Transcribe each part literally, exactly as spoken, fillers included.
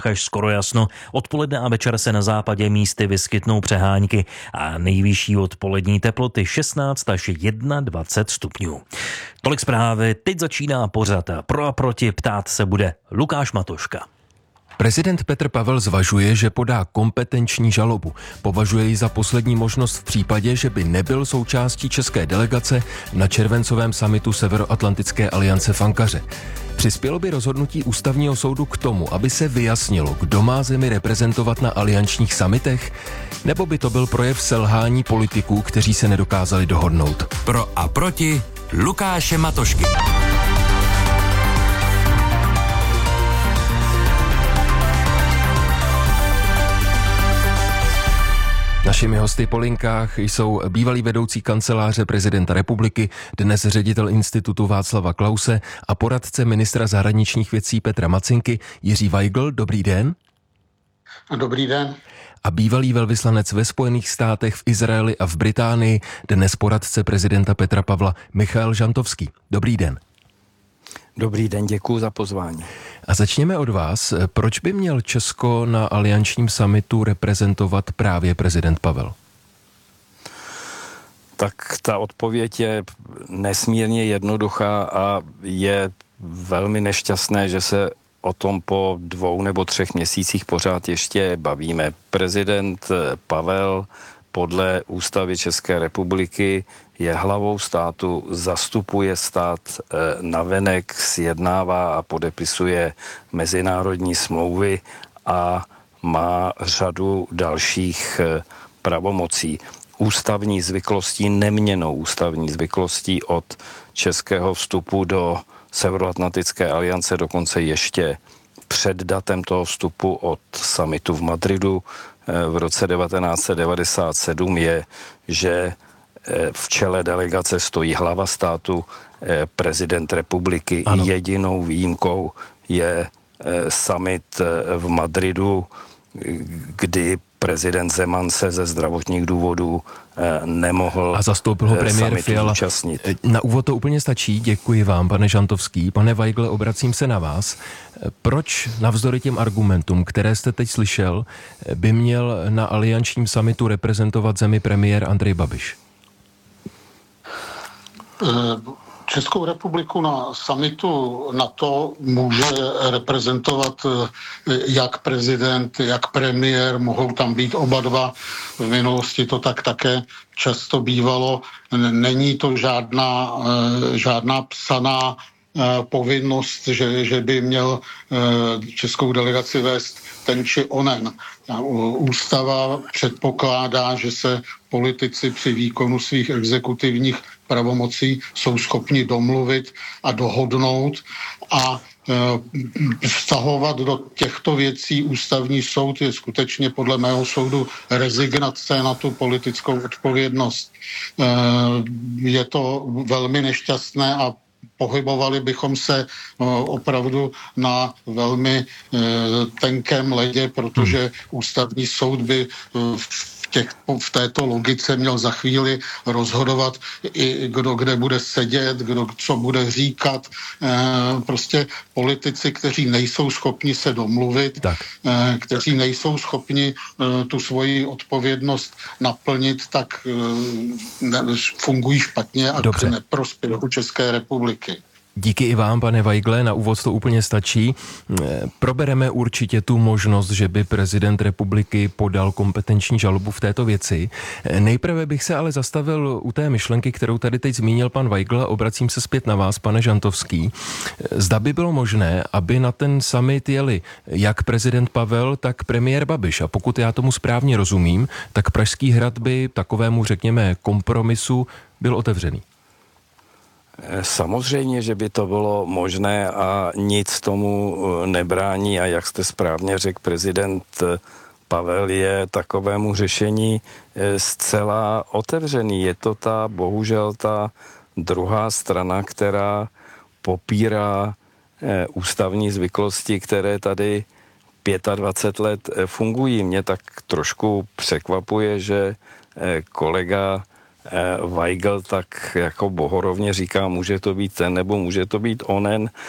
horách až skoro jasno. Odpoledne a večer se na západě místy vyskytnou přehánky a nejvyšší odpolední teploty šestnáct až dvacet jedna stupňů. Tolik zprávy, teď začíná pořad. Pro a proti ptát se bude Lukáš Matoška. Prezident Petr Pavel zvažuje, že podá kompetenční žalobu. Považuje ji za poslední možnost v případě, že by nebyl součástí české delegace na červencovém summitu Severoatlantické aliance v Ankaře. Přispělo by rozhodnutí ústavního soudu k tomu, aby se vyjasnilo, kdo má zemi reprezentovat na aliančních summitech? Nebo by to byl projev selhání politiků, kteří se nedokázali dohodnout? Pro a proti Lukáše Matošky. Našimi hosty po linkách jsou bývalý vedoucí kanceláře prezidenta republiky, dnes ředitel institutu Václava Klause a poradce ministra zahraničních věcí Petra Macinky Jiří Weigl. Dobrý den. Dobrý den. A bývalý velvyslanec ve Spojených státech, v Izraeli a v Británii, dnes poradce prezidenta Petra Pavla Michael Žantovský. Dobrý den. Dobrý den, děkuji za pozvání. A začněme od vás. Proč by měl Česko na aliančním summitu reprezentovat právě prezident Pavel? Tak ta odpověď je nesmírně jednoduchá a je velmi nešťastné, že se o tom po dvou nebo třech měsících pořád ještě bavíme. Prezident Pavel podle Ústavy České republiky je hlavou státu, zastupuje stát navenek, sjednává a podepisuje mezinárodní smlouvy a má řadu dalších pravomocí. Ústavní zvyklostí, neměnnou ústavní zvyklostí od českého vstupu do Severoatlantické aliance, dokonce ještě před datem toho vstupu od summitu v Madridu v roce devatenáct set devadesát sedm je, že v čele delegace stojí hlava státu, prezident republiky. Ano. Jedinou výjimkou je summit v Madridu, kdy prezident Zeman se ze zdravotních důvodů nemohl a zastoupil ho premiér Fiala. Účastnit. Na úvod to úplně stačí. Děkuji vám, pane Žantovský. Pane Weigle, obracím se na vás. Proč navzdory těm argumentům, které jste teď slyšel, by měl na aliančním summitu reprezentovat zemi premiér Andrej Babiš? Českou republiku na summitu NATO může reprezentovat jak prezident, jak premiér, mohou tam být oba dva. V minulosti to tak také často bývalo. Není to žádná, žádná psaná povinnost, že, že by měl českou delegaci vést ten či onen. Ústava předpokládá, že se politici při výkonu svých exekutivních pravomocí jsou schopni domluvit a dohodnout a e, vztahovat do těchto věcí ústavní soud je skutečně podle mého soudu rezignace na tu politickou odpovědnost. E, je to velmi nešťastné a pohybovali bychom se no, opravdu na velmi e, tenkém ledě, protože ústavní soud by v Těch, v této logice měl za chvíli rozhodovat i kdo kde bude sedět, kdo co bude říkat. E, prostě politici, kteří nejsou schopni se domluvit, tak. E, kteří nejsou schopni e, tu svoji odpovědnost naplnit, tak e, ne, fungují špatně a k neprospěchu České republiky. Díky i vám, pane Weigle, na úvod to úplně stačí. Probereme určitě tu možnost, že by prezident republiky podal kompetenční žalobu v této věci. Nejprve bych se ale zastavil u té myšlenky, kterou tady teď zmínil pan Weigl, a obracím se zpět na vás, pane Žantovský. Zda by bylo možné, aby na ten summit jeli jak prezident Pavel, tak premiér Babiš. A pokud já tomu správně rozumím, tak Pražský hrad by takovému, řekněme, kompromisu byl otevřený. Samozřejmě, že by to bylo možné a nic tomu nebrání a jak jste správně řekl, prezident Pavel je takovému řešení zcela otevřený. Je to ta, bohužel ta druhá strana, která popírá ústavní zvyklosti, které tady dvacet pět let fungují. Mě tak trošku překvapuje, že kolega Weigl tak jako bohorovně říká, může to být ten nebo může to být onen.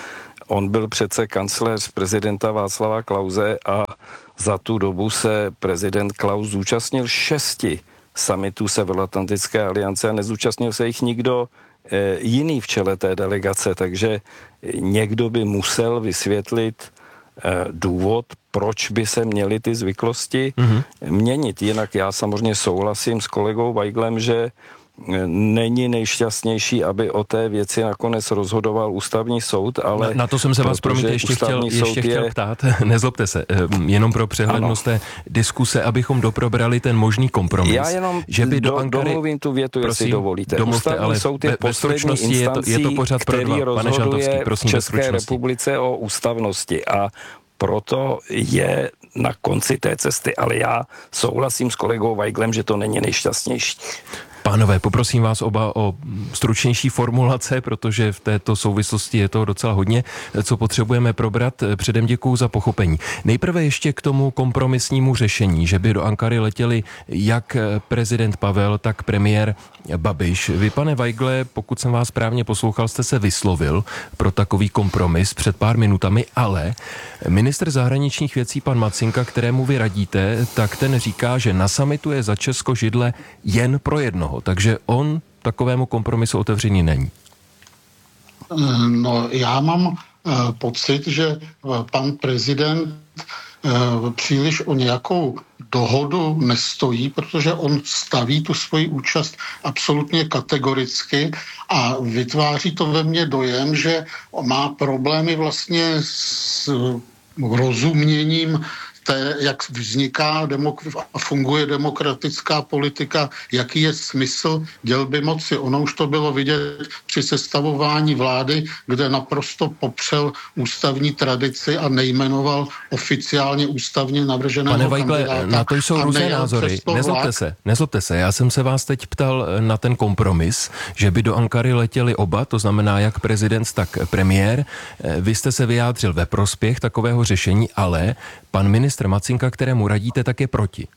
On byl přece kancléř prezidenta Václava Klause a za tu dobu se prezident Klaus zúčastnil šesti summitů Severoatlantické aliance a nezúčastnil se jich nikdo e, jiný v čele té delegace, takže někdo by musel vysvětlit e, důvod, proč by se měly ty zvyklosti mm-hmm. měnit. Jinak já samozřejmě souhlasím s kolegou Weiglem, že není nejšťastnější, aby o té věci nakonec rozhodoval ústavní soud, ale... Na, na to jsem se vás, promiňte, ještě chtěl, ještě chtěl je... ptát, nezlobte se, jenom pro přehlednost té diskuse, abychom doprobrali ten možný kompromis. Já jenom že by do, do Ankary... domluvím tu větu, prosím, jestli dovolíte. Domluvte, ústavní ale soud je poslední instancí, je to, je to pořád který pro dva. rozhoduje prosím, v České republice o ústavnosti a proto je na konci té cesty, ale já souhlasím s kolegou Weiglem, že to není nejšťastnější. Pánové, poprosím vás oba o stručnější formulace, protože v této souvislosti je to docela hodně, co potřebujeme probrat. Předem děkuju za pochopení. Nejprve ještě k tomu kompromisnímu řešení, že by do Ankary letěli jak prezident Pavel, tak premiér Babiš. Vy, pane Weigle, pokud jsem vás správně poslouchal, jste se vyslovil pro takový kompromis před pár minutami, ale ministr zahraničních věcí pan Macinka, kterému vy radíte, tak ten říká, že na summitu je za Česko židle jen pro jednoho. Takže on takovému kompromisu otevřený není. No, já mám uh, pocit, že uh, pan prezident uh, příliš o nějakou dohodu nestojí, protože on staví tu svoji účast absolutně kategoricky a vytváří to ve mně dojem, že má problémy vlastně s uh, rozuměním té, jak vzniká demok- a funguje demokratická politika, jaký je smysl dělby moci. Ono už to bylo vidět při sestavování vlády, kde naprosto popřel ústavní tradici a nejmenoval oficiálně ústavně navrženého Pane Weigle, kandidáta. Na to jsou různé názory. Nezlobte se, nezlobte se. Já jsem se vás teď ptal na ten kompromis, že by do Ankary letěli oba, to znamená jak prezident, tak premiér. Vy jste se vyjádřil ve prospěch takového řešení, ale pan ministr Macinka, kterému radíte, tak je proti.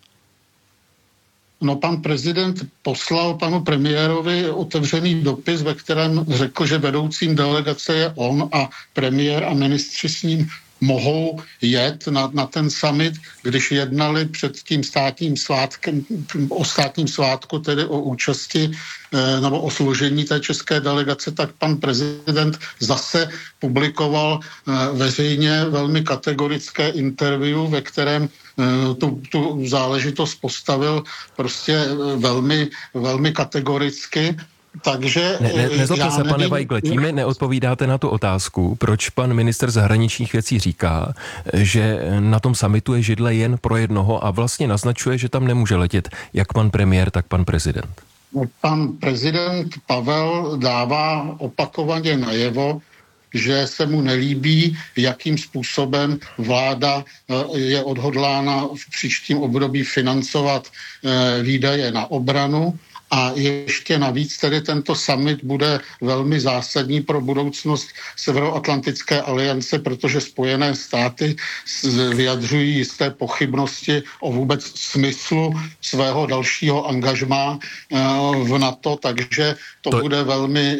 No, pan prezident poslal panu premiérovi otevřený dopis, ve kterém řekl, že vedoucím delegace je on a premiér a ministři s ním mohou jet na, na ten summit, když jednali před tím státním svátkem, o státním svátku, tedy o účasti e, nebo o složení té české delegace, tak pan prezident zase publikoval e, veřejně velmi kategorické interview, ve kterém e, tu, tu záležitost postavil prostě e, velmi, velmi kategoricky. Takže ne, ne, nezlobte se, pane Weigle, tím mi neodpovídáte na tu otázku, proč pan ministr zahraničních věcí říká, že na tom summitu je židle jen pro jednoho a vlastně naznačuje, že tam nemůže letět jak pan premiér, tak pan prezident. Pan prezident Pavel dává opakovaně najevo, že se mu nelíbí, jakým způsobem vláda je odhodlána v příštím období financovat výdaje na obranu. A ještě navíc tedy tento summit bude velmi zásadní pro budoucnost Severoatlantické aliance, protože Spojené státy vyjadřují jisté pochybnosti o vůbec smyslu svého dalšího angažmá v NATO, takže to, to bude velmi,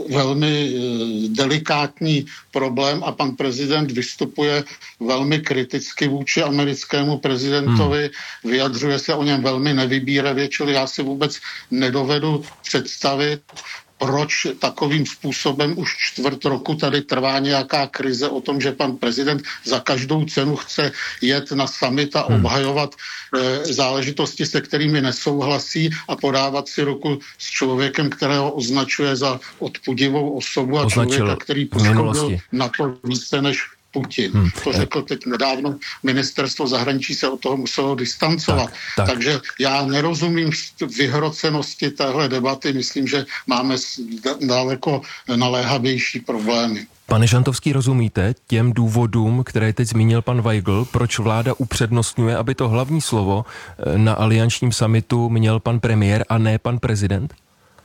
velmi delikátní problém a pan prezident vystupuje velmi kriticky vůči americkému prezidentovi, hmm. vyjadřuje se o něm velmi nevybíravě, čili já si vůbec nedovedu představit, proč takovým způsobem už čtvrt roku tady trvá nějaká krize o tom, že pan prezident za každou cenu chce jet na summit a obhajovat e, záležitosti, se kterými nesouhlasí a podávat si ruku s člověkem, kterého označuje za odpudivou osobu a Označil člověka, který poškodil na to více než Putin. Hmm. To řekl teď nedávno, ministerstvo zahraničí se od toho muselo distancovat. Tak, tak. Takže já nerozumím vyhrocenosti téhle debaty, myslím, že máme daleko naléhavější problémy. Pane Žantovský, rozumíte těm důvodům, které teď zmínil pan Weigl, proč vláda upřednostňuje, aby to hlavní slovo na aliančním summitu měl pan premiér a ne pan prezident?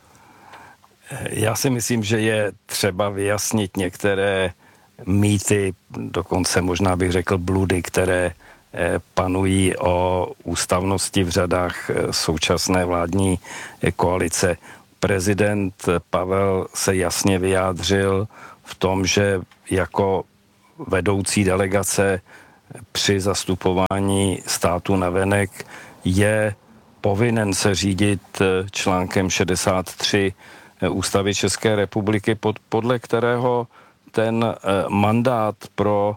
Já si myslím, že je třeba vyjasnit některé mýty, dokonce možná bych řekl bludy, které panují o ústavnosti v řadách současné vládní koalice. Prezident Pavel se jasně vyjádřil v tom, že jako vedoucí delegace při zastupování státu navenek je povinen se řídit článkem šedesát tři Ústavy České republiky, pod, podle kterého ten mandát pro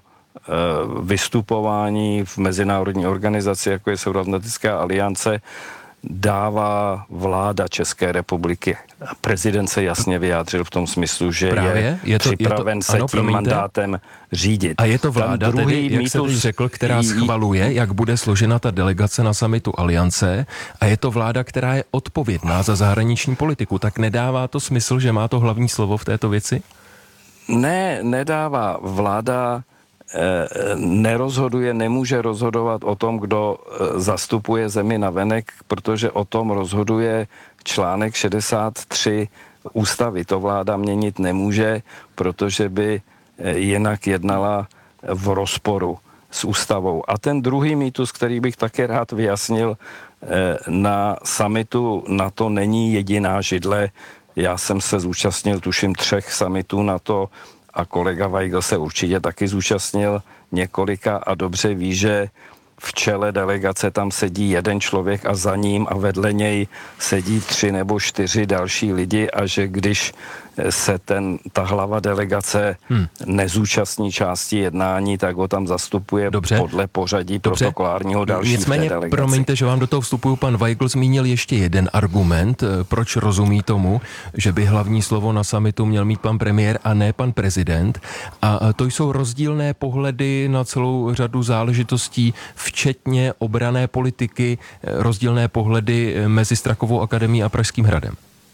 vystupování v mezinárodní organizaci, jako je Severoatlantická aliance, dává vláda České republiky. Prezident se jasně vyjádřil v tom smyslu, že Právě? je, je to, připraven je to, se ano, tím promiňte. mandátem řídit. A je to vláda, tedy, jak se teď řekl, která schvaluje, jak bude složena ta delegace na summitu Aliance, a je to vláda, která je odpovědná za zahraniční politiku. Tak nedává to smysl, že má to hlavní slovo v této věci? Ne, nedává. Vláda nerozhoduje, nemůže rozhodovat o tom, kdo zastupuje zemi navenek, protože o tom rozhoduje článek šedesát tři ústavy. To vláda měnit nemůže, protože by jinak jednala v rozporu s ústavou. A ten druhý mýtus, který bych také rád vyjasnil, na summitu NATO není jediná židle. Já jsem se zúčastnil, tuším, třech summitů NATO a kolega Weigl se určitě taky zúčastnil několika a dobře ví, že v čele delegace tam sedí jeden člověk a za ním a vedle něj sedí tři nebo čtyři další lidi a že když se ten, ta hlava delegace hmm. nezúčastní části jednání, tak ho tam zastupuje Dobře. podle pořadí Dobře. protokolárního další Nicméně, v té delegaci. Promiňte, že vám do toho vstupuju, pan Weigl zmínil ještě jeden argument, proč rozumí tomu, že by hlavní slovo na summitu měl mít pan premiér a ne pan prezident. A to jsou rozdílné pohledy na celou řadu záležitostí, včetně obranné politiky, rozdílné pohledy mezi Strakovou akademií a Pražským hradem.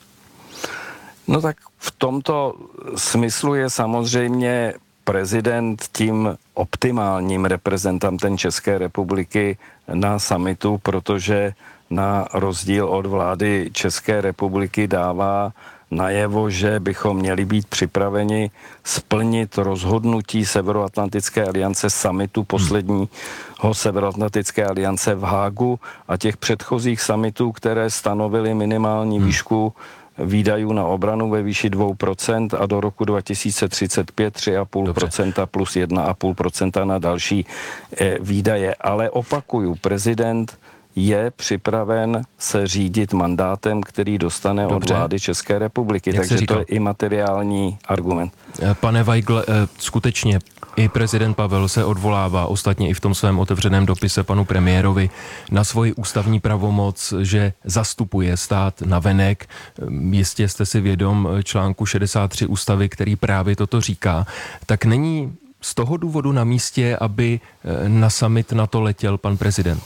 No tak v tomto smyslu je samozřejmě prezident tím optimálním reprezentantem České republiky na summitu, protože na rozdíl od vlády České republiky dává najevo, že bychom měli být připraveni splnit rozhodnutí Severoatlantické aliance summitu posledního Severoatlantické aliance v Hágu a těch předchozích summitů, které stanovily minimální hmm. výšku výdajů na obranu ve výši dvě procenta a do roku dva tisíce třicet pět tři celá pět procenta plus jedna celá pět procenta na další eh, výdaje. Ale opakuju, prezident je připraven se řídit mandátem, který dostane Dobře. od vlády České republiky. Jak Takže to je i materiální argument. Pane Weigl, skutečně i prezident Pavel se odvolává, ostatně i v tom svém otevřeném dopise panu premiérovi, na svoji ústavní pravomoc, že zastupuje stát navenek. Jistě jste si vědom článku šedesát tři ústavy, který právě toto říká. Tak není z toho důvodu na místě, aby na summit NATO letěl pan prezident?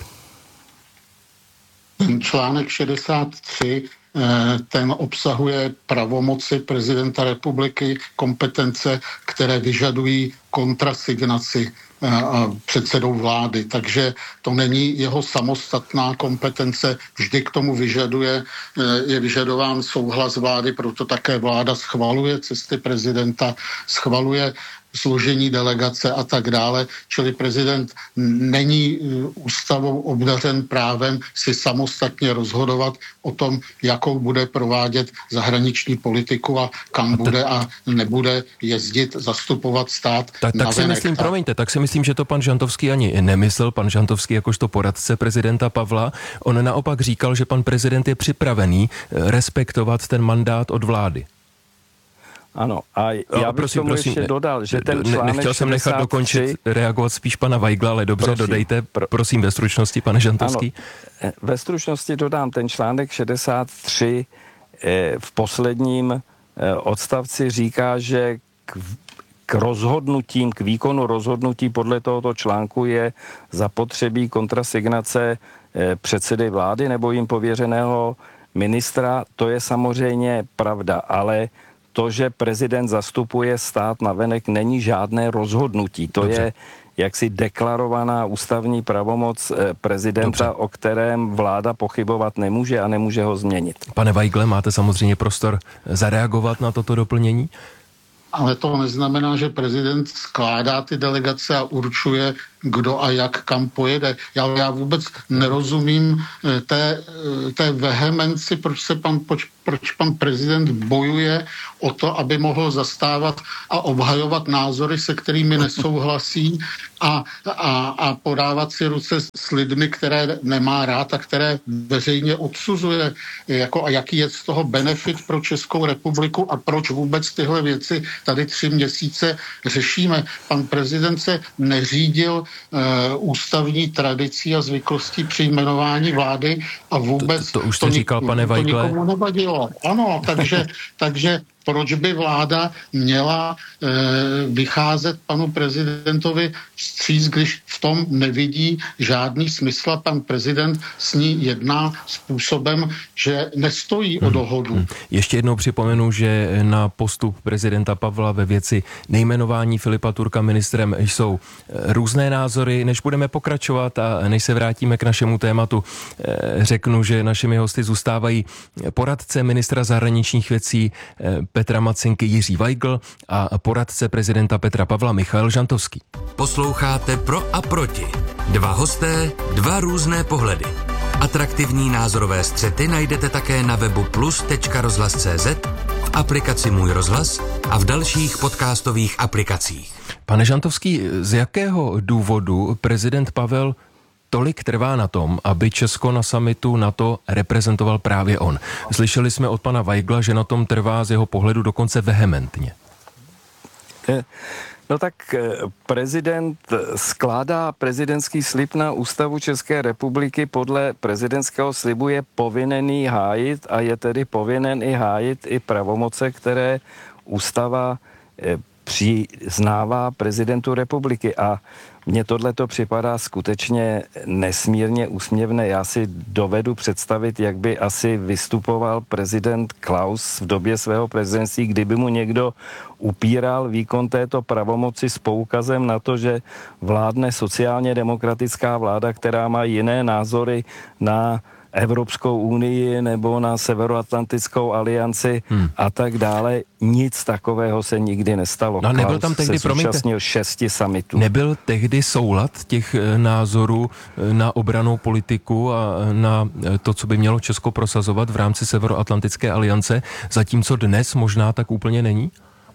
Článek šedesát tři, ten obsahuje pravomoci prezidenta republiky, kompetence, které vyžadují kontrasignaci předsedou vlády. Takže to není jeho samostatná kompetence, vždy k tomu vyžaduje, je vyžadován souhlas vlády, proto také vláda schvaluje cesty prezidenta, schvaluje složení delegace a tak dále, čili prezident není ústavou obdařen právem si samostatně rozhodovat o tom, jakou bude provádět zahraniční politiku a kam bude a nebude jezdit, zastupovat stát. Tak, tak si myslím, promiňte, tak si myslím, že to pan Žantovský ani nemyslel, pan Žantovský jakožto poradce prezidenta Pavla, on naopak říkal, že pan prezident je připravený respektovat ten mandát od vlády. Ano, a já bych prosím, tomu prosím, ještě dodal, že ten článek nechtěl jsem nechat dokončit, reagovat spíš pana Weigla, ale dobře, prosím, dodejte, pro, prosím, ve stručnosti, pane Žantovský. Ano, ve stručnosti dodám, ten článek šedesát tři eh, v posledním eh, odstavci říká, že k, k rozhodnutím, k výkonu rozhodnutí podle tohoto článku je zapotřebí kontrasignace eh, předsedy vlády nebo jim pověřeného ministra. To je samozřejmě pravda, ale to, že prezident zastupuje stát navenek, není žádné rozhodnutí. To Dobře. je jaksi deklarovaná ústavní pravomoc prezidenta, Dobře. o kterém vláda pochybovat nemůže a nemůže ho změnit. Pane Weigle, máte samozřejmě prostor zareagovat na toto doplnění? Ale to neznamená, že prezident skládá ty delegace a určuje, kdo a jak kam pojede. Já, já vůbec nerozumím té, té vehemenci, proč se pan proč pan prezident bojuje o to, aby mohl zastávat a obhajovat názory, se kterými nesouhlasí a, a, a podávat si ruce s lidmi, které nemá rád a které veřejně odsuzuje. Jako, a jaký je z toho benefit pro Českou republiku a proč vůbec tyhle věci tady tři měsíce řešíme. Pan prezident se neřídil uh, ústavní tradicí a zvyklostí při jmenování vlády a vůbec to, to už jste to říkal, pane Weigle. To nikomu nevadilo. Ano, takže, takže proč by vláda měla e, vycházet panu prezidentovi vstříc, když v tom nevidí žádný smysl a pan prezident s ní jedná způsobem, že nestojí hmm. o dohodu. Hmm. Ještě jednou připomenu, že na postup prezidenta Pavla ve věci nejmenování Filipa Turka ministrem jsou různé názory. Než budeme pokračovat a než se vrátíme k našemu tématu, řeknu, že našimi hosty zůstávají poradce ministra zahraničních věcí Petra Macinky Jiří Weigl a poradce prezidenta Petra Pavla Michael Žantovský. Posloucháte Pro a proti. Dva hosté, dva různé pohledy. Atraktivní názorové střety najdete také na webu plus tečka rozhlas tečka cé zet, v aplikaci Můj rozhlas a v dalších podcastových aplikacích. Pane Žantovský, z jakého důvodu prezident Pavel tolik trvá na tom, aby Česko na summitu NATO reprezentoval právě on? Slyšeli jsme od pana Weigla, že na tom trvá z jeho pohledu dokonce vehementně. No tak prezident skládá prezidentský slib na Ústavu České republiky. Podle prezidentského slibu je povinen hájit a je tedy povinen i hájit i pravomoce, které Ústava přiznává prezidentu republiky. A mně tohleto připadá skutečně nesmírně úsměvné. Já si dovedu představit, jak by asi vystupoval prezident Klaus v době svého prezidentství, kdyby mu někdo upíral výkon této pravomoci s poukazem na to, že vládne sociálně demokratická vláda, která má jiné názory na Evropskou unii nebo na Severoatlantickou alianci hmm. a tak dále. Nic takového se nikdy nestalo. No, nebyl tam tehdy, se zúčastnil šesti summitů. Nebyl tehdy soulad těch názorů na obrannou politiku a na to, co by mělo Česko prosazovat v rámci Severoatlantické aliance, zatímco dnes možná tak úplně není?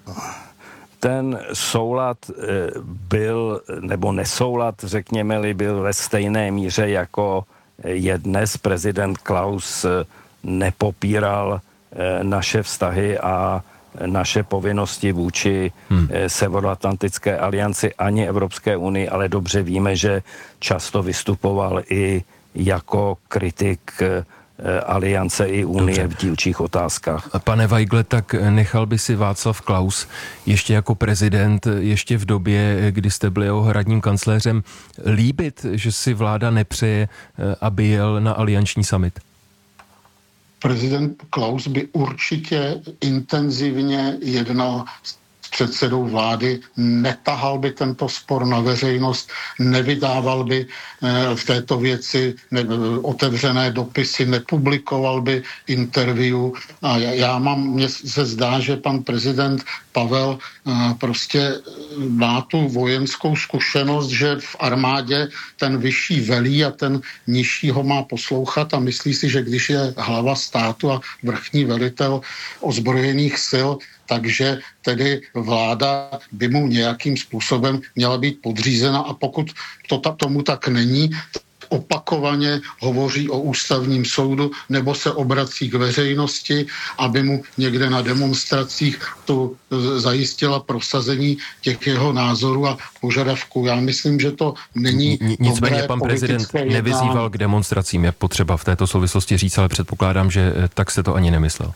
Ten soulad byl, nebo nesoulad, řekněme-li, byl ve stejné míře jako je dnes. Prezident Klaus nepopíral naše vztahy a naše povinnosti vůči hmm. Severoatlantické alianci ani Evropské unii, ale dobře víme, že často vystupoval i jako kritik aliance i unie Dobře. v dílčích otázkách. Pane Weigle, tak nechal by si Václav Klaus ještě jako prezident, ještě v době, kdy jste byli jeho hradním kancléřem, líbit, že si vláda nepřeje, aby jel na alianční summit? Prezident Klaus by určitě intenzivně jednal s předsedou vlády, netahal by tento spor na veřejnost, nevydával by v této věci otevřené dopisy, nepublikoval by interview. A já mám, mně se zdá, že pan prezident Pavel prostě má tu vojenskou zkušenost, že v armádě ten vyšší velí a ten nižší ho má poslouchat a myslí si, že když je hlava státu a vrchní velitel ozbrojených sil, takže tedy vláda by mu nějakým způsobem měla být podřízena a pokud to ta, tomu tak není, opakovaně hovoří o ústavním soudu nebo se obrací k veřejnosti, aby mu někde na demonstracích tu zajistila prosazení těch jeho názorů a požadavků. Já myslím, že to není Nicméně pan prezident nevyzýval k demonstracím, je potřeba v této souvislosti říct, ale předpokládám, že tak se to ani nemyslel.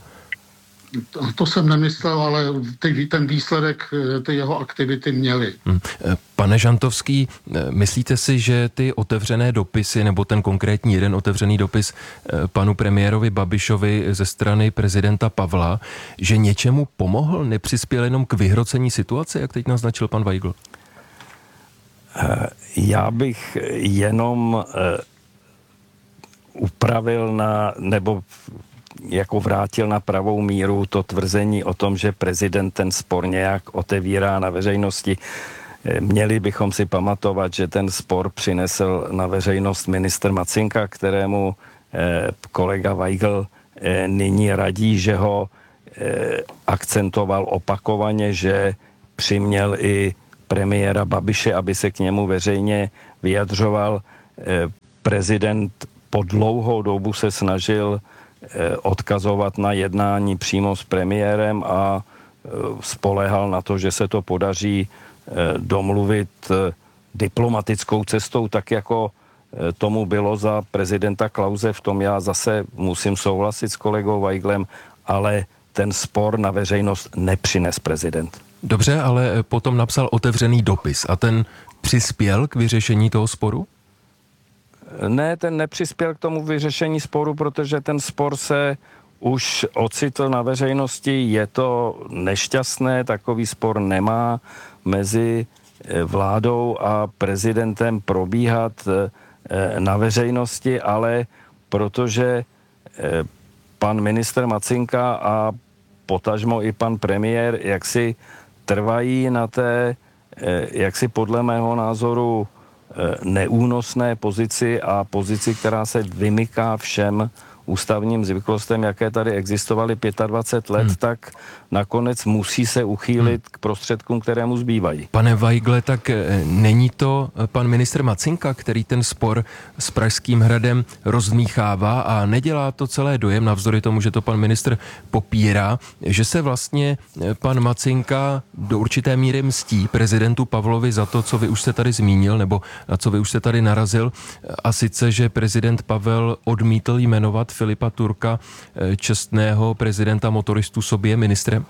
To jsem nemyslel, ale ty, ten výsledek ty jeho aktivity měly. Pane Žantovský, myslíte si, že ty otevřené dopisy, nebo ten konkrétní jeden otevřený dopis panu premiérovi Babišovi ze strany prezidenta Pavla, že něčemu pomohl, nepřispěl jenom k vyhrocení situace, jak teď naznačil pan Weigl? Já bych jenom upravil na, nebo jako vrátil na pravou míru to tvrzení o tom, že prezident ten spor nějak otevírá na veřejnosti. Měli bychom si pamatovat, že ten spor přinesl na veřejnost ministr Macinka, kterému kolega Weigl nyní radí, že ho akcentoval opakovaně, že přiměl i premiéra Babiše, aby se k němu veřejně vyjadřoval. Prezident po dlouhou dobu se snažil odkazovat na jednání přímo s premiérem a spoléhal na to, že se to podaří domluvit diplomatickou cestou, tak jako tomu bylo za prezidenta Klause. V tom já zase musím souhlasit s kolegou Weiglem, ale ten spor na veřejnost nepřines prezident. Dobře, ale potom napsal otevřený dopis a ten přispěl k vyřešení toho sporu? Ne, ten nepřispěl k tomu vyřešení sporu, protože ten spor se už ocitl na veřejnosti, je to nešťastné, takový spor nemá mezi vládou a prezidentem probíhat na veřejnosti, ale protože pan ministr Macinka a potažmo i pan premiér jaksi trvají na té, jaksi podle mého názoru, neúnosné pozici a pozici, která se vymyká všem ústavním zvyklostem, jaké tady existovaly dvacet pět let, hmm. tak nakonec musí se uchýlit hmm. k prostředkům, které mu zbývají. Pane Weigle, tak není to pan ministr Macinka, který ten spor s Pražským hradem rozdmíchává a nedělá to celé dojem, navzdory tomu, že to pan ministr popírá, že se vlastně pan Macinka do určité míry mstí prezidentu Pavlovi za to, co vy už jste tady zmínil, nebo na co vy už jste tady narazil, a sice, že prezident Pavel odmítl jmenovat Filipa Turka, čestného prezidenta motoristů, sobě ministrem?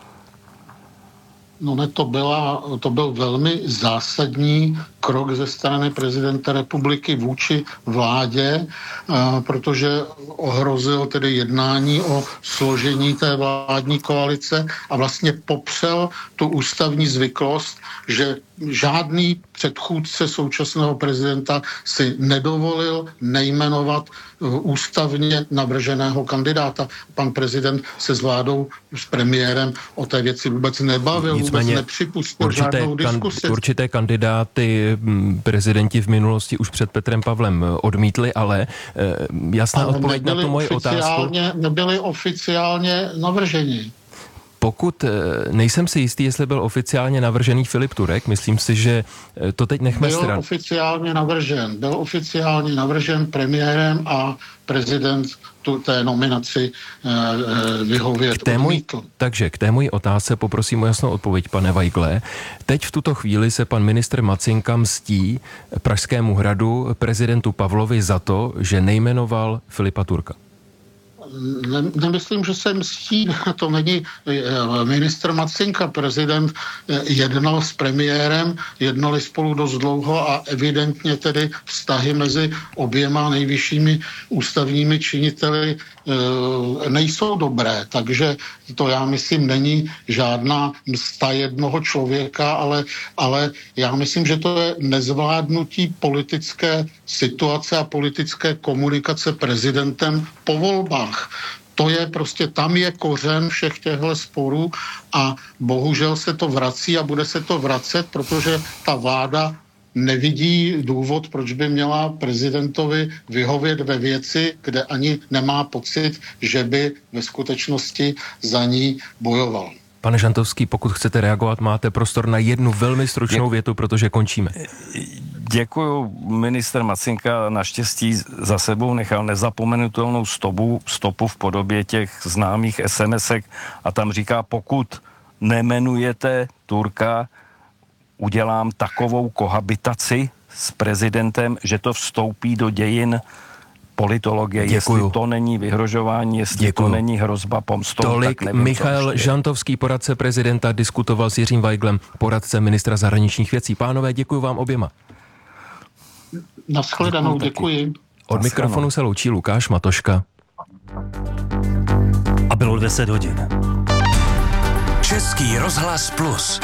No ne, to, byla, to byl velmi zásadní krok ze strany prezidenta republiky vůči vládě, protože ohrozil tedy jednání o složení té vládní koalice a vlastně popřel tu ústavní zvyklost, že žádný předchůdce současného prezidenta si nedovolil nejmenovat ústavně navrženého kandidáta. Pan prezident se s vládou, s premiérem o té věci vůbec nebavil, vůbec nepřipustil žádnou diskusi. Kan, určité kandidáty prezidenti v minulosti už před Petrem Pavlem odmítli, ale jasná ale odpověď na tu moji otázku. Nebyli oficiálně navrženi. Pokud nejsem si jistý, jestli byl oficiálně navržený Filip Turek, myslím si, že to teď nechme byl stran. Byl oficiálně navržen. Byl oficiálně navržen premiérem a prezident tu, té nominaci e, vyhovět k té můj, Takže k té mojí otázce poprosím o jasnou odpověď, pane Weigle. Teď v tuto chvíli se pan ministr Macinka mstí Pražskému hradu, prezidentu Pavlovi za to, že nejmenoval Filipa Turka. Ne, nemyslím, že se mstí, to není ministr Macinka, prezident jednal s premiérem, jednali spolu dost dlouho a evidentně tedy vztahy mezi oběma nejvyššími ústavními činiteli e, nejsou dobré, takže to já myslím není žádná msta jednoho člověka, ale, ale já myslím, že to je nezvládnutí politické situace a politické komunikace prezidentem po volbách. To je prostě, tam je kořen všech těchto sporů a bohužel se to vrací a bude se to vracet, protože ta vláda nevidí důvod, proč by měla prezidentovi vyhovět ve věci, kde ani nemá pocit, že by ve skutečnosti za ní bojoval. Pane Žantovský, pokud chcete reagovat, máte prostor na jednu velmi stručnou Děk... větu, protože končíme. Děkuju. Minister Macinka naštěstí za sebou nechal nezapomenutelnou stopu, stopu v podobě těch známých SMSek a tam říká, pokud nemenujete Turka, udělám takovou kohabitaci s prezidentem, že to vstoupí do dějin politologie. Děkuju. Jestli to není vyhrožování, jestli Děkuju. to není hrozba pomstou, Tolik tak nevím, Michal Žantovský, poradce prezidenta, diskutoval s Jiřím Weiglem, poradce ministra zahraničních věcí. Pánové, děkuji vám oběma. Nashledanou, děkuji. Od mikrofonu se loučí Lukáš Matoška. A bylo deset hodin. Český rozhlas Plus.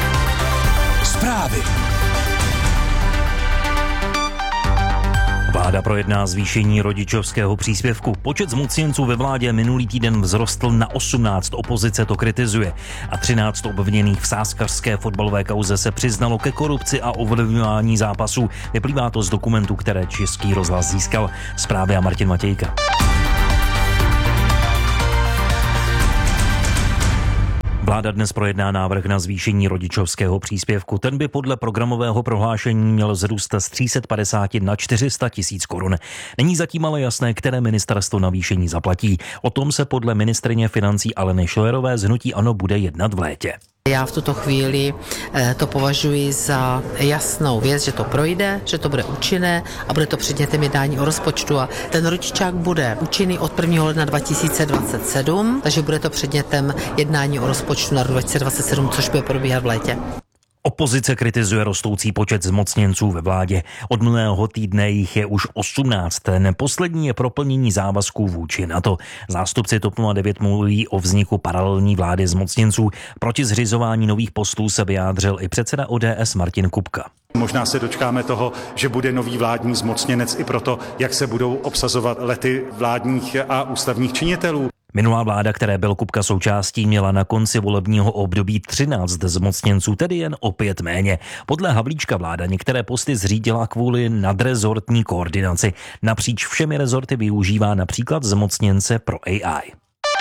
Zprávy. Vláda projedná zvýšení rodičovského příspěvku. Počet zmocněnců ve vládě minulý týden vzrostl na osmnáct, opozice to kritizuje. A třináct obviněných v sázkařské fotbalové kauze se přiznalo ke korupci a ovlivňování zápasů. Vyplývá to z dokumentů, které Český rozhlas získal. Zprávy a Martin Matějka. Vláda dnes projedná návrh na zvýšení rodičovského příspěvku. Ten by podle programového prohlášení měl vzrůst z tři sta padesát na čtyři sta tisíc korun. Není zatím ale jasné, které ministerstvo navýšení zaplatí. O tom se podle ministryně financí Aleny Schillerové z hnutí ANO bude jednat v létě. Já v tuto chvíli to považuji za jasnou věc, že to projde, že to bude účinné a bude to předmětem jednání o rozpočtu. A ten rodičák bude účinný od prvního ledna dva tisíce dvacet sedm, takže bude to předmětem jednání o rozpočtu na rok dva tisíce dvacet sedm, což bude probíhat v létě. Opozice kritizuje rostoucí počet zmocněnců ve vládě. Od minulého týdne jich je už osmnáct. Ten poslední je proplnění závazků vůči NATO. Zástupci TOP nula devět mluví o vzniku paralelní vlády zmocněnců. Proti zřizování nových postů se vyjádřil i předseda O D S Martin Kupka. Možná se dočkáme toho, že bude nový vládní zmocněnec i proto, jak se budou obsazovat lety vládních a ústavních činitelů. Minulá vláda, které byl Kupka součástí, měla na konci volebního období třináct zmocněnců, tedy jen o pět méně. Podle Havlíčka vláda některé posty zřídila kvůli nadrezortní koordinaci. Napříč všemi rezorty využívá například zmocněnce pro A I.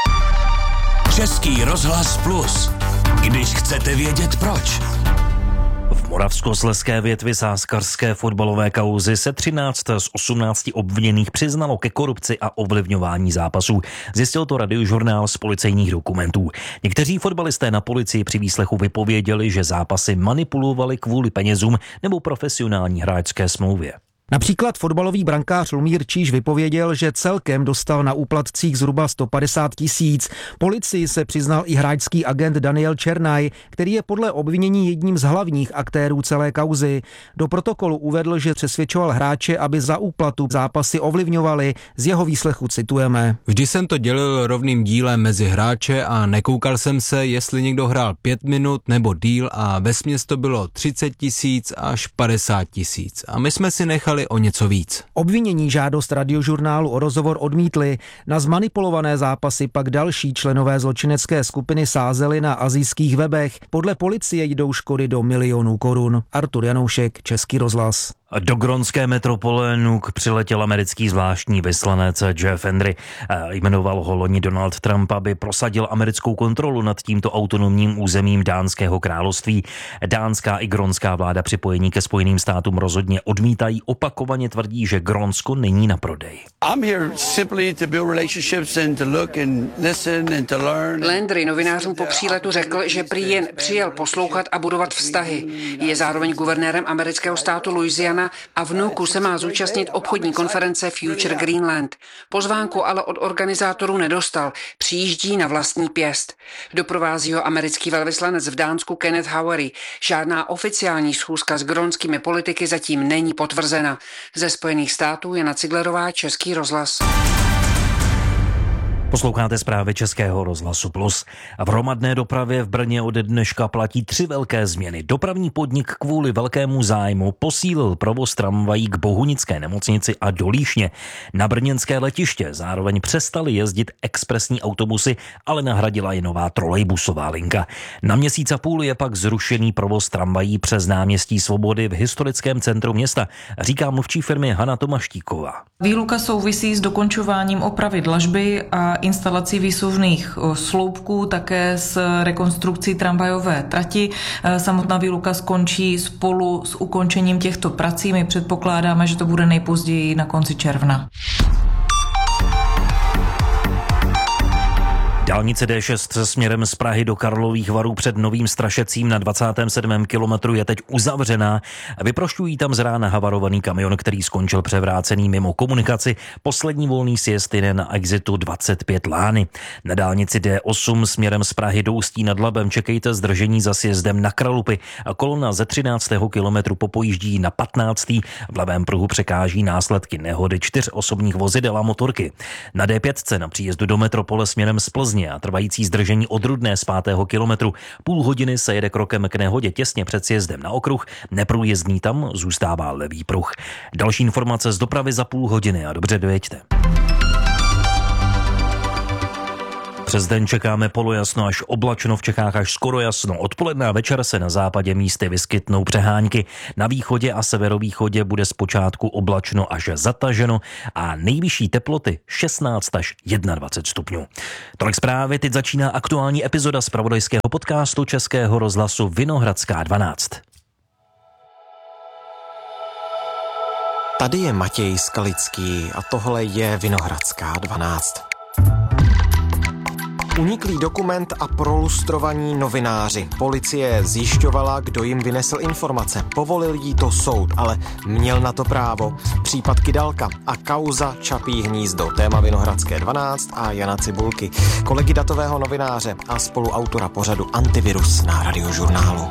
Český rozhlas Plus. Když chcete vědět proč. V Moravskoslezské větvi sázkařské fotbalové kauzy se třináct z osmnácti obviněných přiznalo ke korupci a ovlivňování zápasů. Zjistil to Radiožurnál z policejních dokumentů. Někteří fotbalisté na policii při výslechu vypověděli, že zápasy manipulovali kvůli penězům nebo profesionální hráčské smlouvě. Například fotbalový brankář Lumír Číž vypověděl, že celkem dostal na úplatcích zhruba sto padesát tisíc. Policii se přiznal i hráčský agent Daniel Černaj, který je podle obvinění jedním z hlavních aktérů celé kauzy. Do protokolu uvedl, že přesvědčoval hráče, aby za úplatu zápasy ovlivňovali. Z jeho výslechu citujeme. Vždy jsem to dělil rovným dílem mezi hráče a nekoukal jsem se, jestli někdo hrál pět minut nebo díl a vesměs to bylo třicet tisíc až padesát tisíc. A my jsme si nechali o něco víc. Obvinění žádost Radiožurnálu o rozhovor odmítli. Na zmanipulované zápasy pak další členové zločinecké skupiny sázeli na asijských webech. Podle policie jdou škody do milionů korun. Artur Janoušek, Český rozhlas. Do grónské metropole Nuuk přiletěl americký zvláštní vyslanec Jeff Henry. Jmenoval ho loni Donald Trump, aby prosadil americkou kontrolu nad tímto autonomním územím Dánského království. Dánská i grónská vláda připojení ke Spojeným státům rozhodně odmítají, opakovaně tvrdí, že Grónsko není na prodej. Landry novinářům po příletu řekl, že prý jen přijel poslouchat a budovat vztahy. Je zároveň guvernérem amerického státu Louisiana a v Nuuku se má zúčastnit obchodní konference Future Greenland. Pozvánku ale od organizátorů nedostal. Přijíždí na vlastní pěst. Doprovází ho americký velvyslanec v Dánsku Kenneth Howery. Žádná oficiální schůzka s grónskými politiky zatím není potvrzena. Ze Spojených států Jana Ciglerová, Český rozhlas. Posloucháte zprávy Českého rozhlasu Plus. V hromadné dopravě v Brně ode dneška platí tři velké změny. Dopravní podnik kvůli velkému zájmu posílil provoz tramvají k Bohunické nemocnici a do Líšně. Na brněnské letiště zároveň přestaly jezdit expresní autobusy, ale nahradila je nová trolejbusová linka. Na měsíc a půl je pak zrušený provoz tramvají přes náměstí Svobody v historickém centru města, říká mluvčí firmy Hana Tomaštíková. Výluka souvisí s dokončováním opravy dlažby a instalací výsuvných sloupků, také s rekonstrukcí tramvajové trati. Samotná výluka skončí spolu s ukončením těchto prací. My předpokládáme, že to bude nejpozději na konci června. Dálnice D šest se směrem z Prahy do Karlových Varů před Novým Strašecím na dvacátém sedmém kilometru je teď uzavřená. Vyprošťují tam z rána havarovaný kamion, který skončil převrácený mimo komunikaci. Poslední volný sjezd je na exitu dvacet pět Lány. Na dálnici D osm směrem z Prahy do Ústí nad Labem čekejte zdržení za sjezdem na Kralupy. Kolona ze třináctého kilometru popojíždí na patnáctý V levém pruhu překáží následky nehody čtyř osobních vozidel a motorky. Na D pět na příjezdu do metropole směrem z Plzně pozdně a trvající zdržení od Rudné z pátého kilometru. Půl hodiny se jede krokem k nehodě těsně před sjezdem na okruh, neprůjezdný tam zůstává levý pruh. Další informace z dopravy za půl hodiny a dobře dojeďte. Přes den čekáme polojasno až oblačno, v Čechách až skoro jasno. Odpoledne a večer se na západě místy vyskytnou přehánky. Na východě a severovýchodě bude zpočátku oblačno až zataženo a nejvyšší teploty šestnáct až dvacet jedna stupňů. Tolik zprávy, teď začíná aktuální epizoda zpravodajského podcastu Českého rozhlasu Vinohradská dvanáct. Tady je Matěj Skalický a tohle je Vinohradská dvanáct. Uniklý dokument a prolustrovaní novináři. Policie zjišťovala, kdo jim vynesl informace. Povolil jí to soud, ale měl na to právo. Případ Kydalka a kauza Čapí hnízdo. Téma Vinohradské dvanáct a Jana Cibulky, kolegy datového novináře a spoluautora pořadu Antivirus na Radiožurnálu.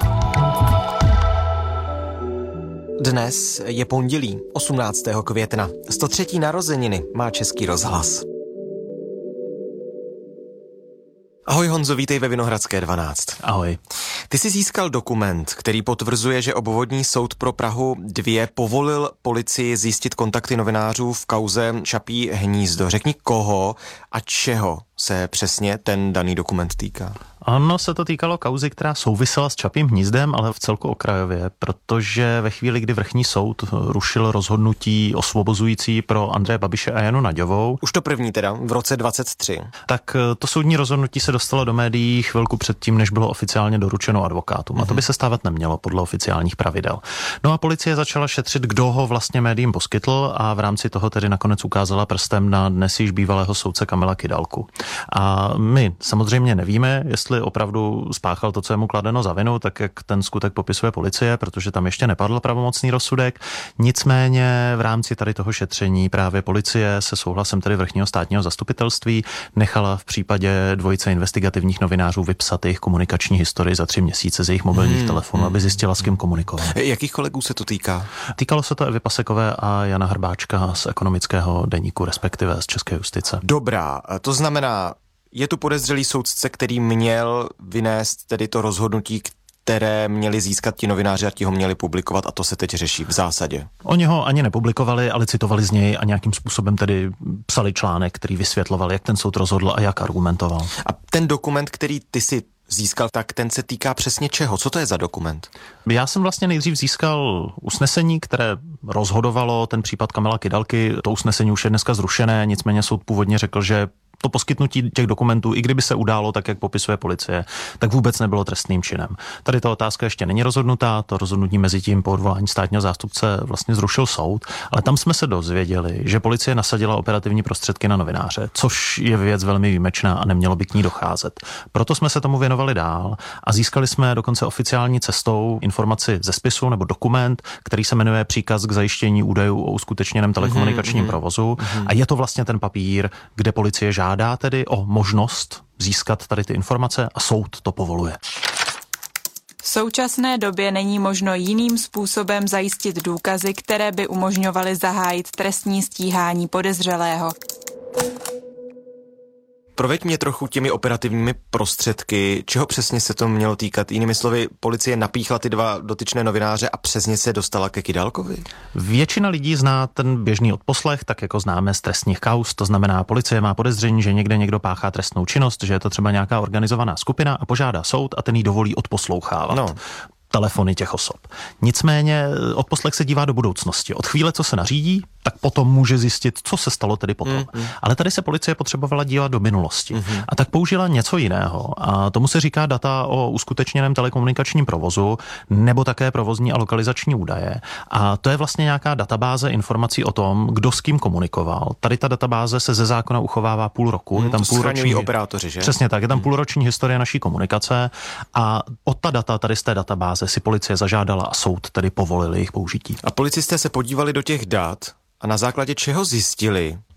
Dnes je pondělí, osmnáctého května. sto třetí narozeniny má Český rozhlas. Ahoj Honzo, vítej ve Vinohradské dvanáct. Ahoj. Ty jsi získal dokument, který potvrzuje, že obvodní soud pro Prahu dva povolil policii zjistit kontakty novinářů v kauze Čapí hnízdo. Řekni, koho a čeho se přesně ten daný dokument týká. Ono se to týkalo kauzy, která souvisela s Čapím hnízdem, ale v celku okrajově, protože ve chvíli, kdy vrchní soud rušil rozhodnutí osvobozující pro Andreje Babiše a Janu Naďovou. Už to první teda, v roce dvacet tři. Tak to soudní rozhodnutí se dostalo do médií chvilku předtím, než bylo oficiálně doručeno advokátům. Mm-hmm. A to by se stávat nemělo podle oficiálních pravidel. No a policie začala šetřit, kdo ho vlastně médiím poskytl a v rámci toho tedy nakonec ukázala prstem na dnes již bývalého soudce Kamila Kydalku. A my samozřejmě nevíme, jestli opravdu spáchal to, co je mu kladeno za vinu, tak jak ten skutek popisuje policie, protože tam ještě nepadl pravomocný rozsudek. Nicméně v rámci tady toho šetření právě policie se souhlasem tedy vrchního státního zastupitelství nechala v případě dvojice investigativních novinářů vypsat jejich komunikační historii za tři měsíce z jejich mobilních hmm. telefonů, aby zjistila, s kým komunikoval. Jakých kolegů se to týká? Týkalo se to Evy Pasekové a Jana Hrbáčka z Ekonomického deníku, respektive z České justice. Dobrá, to znamená, je tu podezřelý soudce, který měl vynést tedy to rozhodnutí, které měli získat ti novináři a ti ho měli publikovat a to se teď řeší v zásadě. Oni ho ani nepublikovali, ale citovali z něj a nějakým způsobem tedy psali článek, který vysvětloval, jak ten soud rozhodl a jak argumentoval. A ten dokument, který ty si získal, tak ten se týká přesně čeho? Co to je za dokument? Já jsem vlastně nejdřív získal usnesení, které rozhodovalo ten případ Kamila Kydalky. To usnesení už je dneska zrušené, nicméně soud původně řekl, že to poskytnutí těch dokumentů, i kdyby se událo tak, jak popisuje policie, tak vůbec nebylo trestným činem. Tady ta otázka ještě není rozhodnutá, to rozhodnutí mezi tím po odvolání státního zástupce vlastně zrušil soud, ale tam jsme se dozvěděli, že policie nasadila operativní prostředky na novináře, což je věc velmi výjimečná a nemělo by k ní docházet. Proto jsme se tomu věnovali dál a získali jsme dokonce oficiální cestou informaci ze spisu nebo dokument, který se jmenuje Příkaz k zajištění údajů o uskutečněném telekomunikačním mm-hmm. provozu mm-hmm. a je to vlastně ten papír, kde policie žádá Žádá tedy o možnost získat tady ty informace a soud to povoluje. V současné době není možno jiným způsobem zajistit důkazy, které by umožňovaly zahájit trestní stíhání podezřelého. Proveď mě trochu těmi operativními prostředky, čeho přesně se to mělo týkat. Jinými slovy, policie napíchla ty dva dotyčné novináře a přesně se dostala ke Kydalkovi? Většina lidí zná ten běžný odposlech, tak jako známe z trestních kauz, to znamená, policie má podezření, že někde někdo páchá trestnou činnost, že je to třeba nějaká organizovaná skupina a požádá soud a ten jí dovolí odposlouchávat. No. telefony těch osob. Nicméně odposlech se dívá do budoucnosti. Od chvíle, co se nařídí, tak potom může zjistit, co se stalo tedy potom. Mm, mm. Ale tady se policie potřebovala dívat do minulosti. Mm. A tak použila něco jiného. A tomu se říká data o uskutečněném telekomunikačním provozu nebo také provozní a lokalizační údaje. A to je vlastně nějaká databáze informací o tom, kdo s kým komunikoval. Tady ta databáze se ze zákona uchovává půl roku. Mm, je tam to půlroční operátoři, že? Přesně tak, je tam mm. půlroční historie naší komunikace a od ta data tady z té databáze si policie zažádala a soud tedy povolil jejich použití. A policisté se podívali do těch dat a na základě čeho zjistili,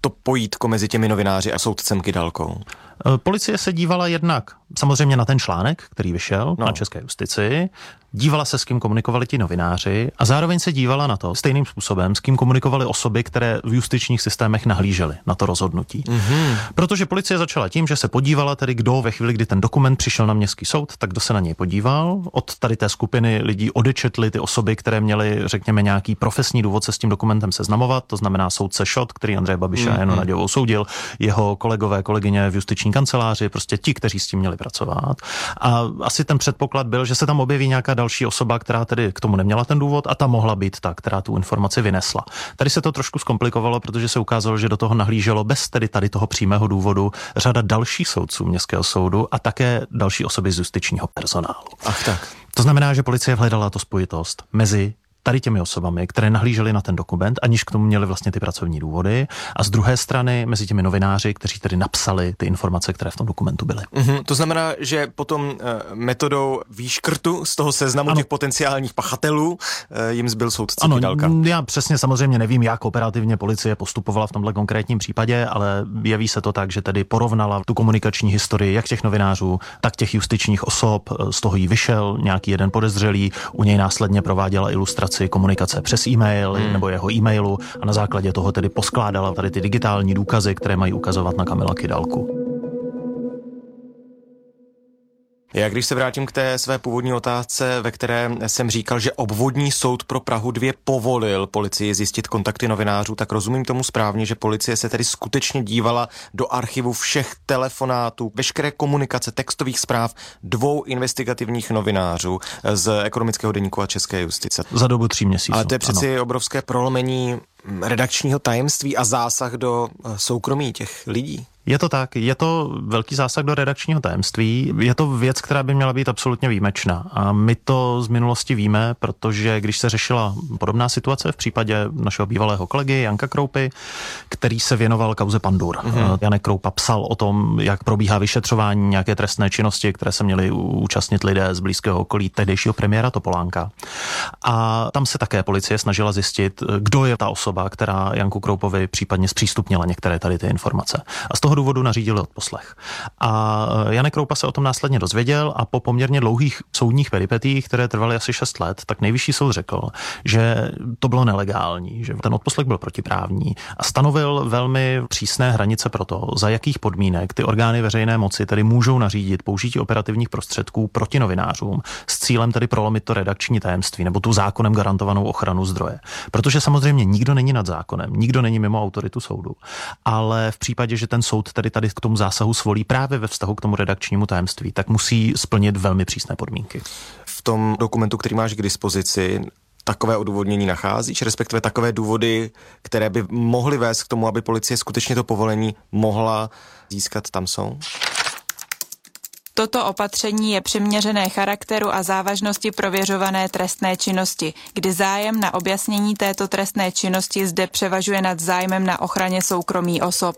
to pojítko mezi těmi novináři a soudcem Kydalkou? Policie se dívala jednak samozřejmě na ten článek, který vyšel no. na České justici, dívala se, s kým komunikovali ti novináři a zároveň se dívala na to stejným způsobem, s kým komunikovaly osoby, které v justičních systémech nahlížely na to rozhodnutí. Mm-hmm. Protože policie začala tím, že se podívala tedy, kdo ve chvíli, kdy ten dokument přišel na městský soud, tak kdo se na něj podíval. Od tady té skupiny lidí odečetly ty osoby, které měly, řekněme, nějaký profesní důvod se s tím dokumentem seznamovat, to znamená soudce Šot, který Andreje Babiše mm-hmm. a Janu Naďovou soudil, jeho kolegové, kolegyně v justiční kanceláři, prostě ti, kteří s tím měli pracovat. A asi ten předpoklad byl, že se tam objeví nějaká další osoba, která tedy k tomu neměla ten důvod a ta mohla být ta, která tu informaci vynesla. Tady se to trošku zkomplikovalo, protože se ukázalo, že do toho nahlíželo bez tedy tady toho přímého důvodu řada dalších soudců městského soudu a také další osoby z justičního personálu. Ach tak. To znamená, že policie hledala to spojitost mezi tady těmi osobami, které nahlíželi na ten dokument, aniž k tomu měli vlastně ty pracovní důvody, a z druhé strany mezi těmi novináři, kteří tedy napsali ty informace, které v tom dokumentu byly. Mm-hmm, to znamená, že potom uh, metodou výškrtu z toho seznamu ano. těch potenciálních pachatelů uh, jim zbyl soudce Kydalka. Ano, já přesně samozřejmě nevím, jak operativně policie postupovala v tomhle konkrétním případě, ale jeví se to tak, že tedy porovnala tu komunikační historii jak těch novinářů, tak těch justičních osob, z toho jí vyšel nějaký jeden podezřelý, u něj následně prováděla ilustraci komunikace přes e-mail hmm. nebo jeho e-mailu a na základě toho tedy poskládala tady ty digitální důkazy, které mají ukazovat na Kamila Kydalku. Já když se vrátím k té své původní otázce, ve které jsem říkal, že obvodní soud pro Prahu dva povolil policii zjistit kontakty novinářů, tak rozumím tomu správně, že policie se tedy skutečně dívala do archivu všech telefonátů, veškeré komunikace, textových zpráv dvou investigativních novinářů z Ekonomického deníku a České justice. Za dobu tří měsíců. Ale to je přeci ano. obrovské prolomení redakčního tajemství a zásah do soukromí těch lidí. Je to tak, je to velký zásah do redakčního tajemství, je to věc, která by měla být absolutně výjimečná a my to z minulosti víme, protože když se řešila podobná situace v případě našeho bývalého kolegy Janka Kroupy, který se věnoval kauze Pandur. Mm-hmm. Janek Kroupa psal o tom, jak probíhá vyšetřování nějaké trestné činnosti, které se měli účastnit lidé z blízkého okolí tehdejšího premiéra Topolánka. A tam se také policie snažila zjistit, kdo je ta osoba, která Janku Kroupovi případně zpřístupnila některé tady ty informace. A z toho důvodu nařídili odposlech. A Janek Kroupa se o tom následně dozvěděl a po poměrně dlouhých soudních peripetích, které trvaly asi šest let, tak nejvyšší soud řekl, že to bylo nelegální, že ten odposlech byl protiprávní a stanovil velmi přísné hranice pro to, za jakých podmínek ty orgány veřejné moci tedy můžou nařídit použití operativních prostředků proti novinářům s cílem tedy prolomit to redakční tajemství nebo tu zákonem garantovanou ochranu zdroje. Protože samozřejmě nikdo není nad zákonem, nikdo není mimo autoritu soudu, ale v případě, že ten soud tedy tady k tomu zásahu svolí právě ve vztahu k tomu redakčnímu tajemství, tak musí splnit velmi přísné podmínky. V tom dokumentu, který máš k dispozici, takové odůvodnění nacházíš, respektive takové důvody, které by mohly vést k tomu, aby policie skutečně to povolení mohla získat, tam jsou? Toto opatření je přiměřené charakteru a závažnosti prověřované trestné činnosti, kdy zájem na objasnění této trestné činnosti zde převažuje nad zájmem na ochraně soukromí osob.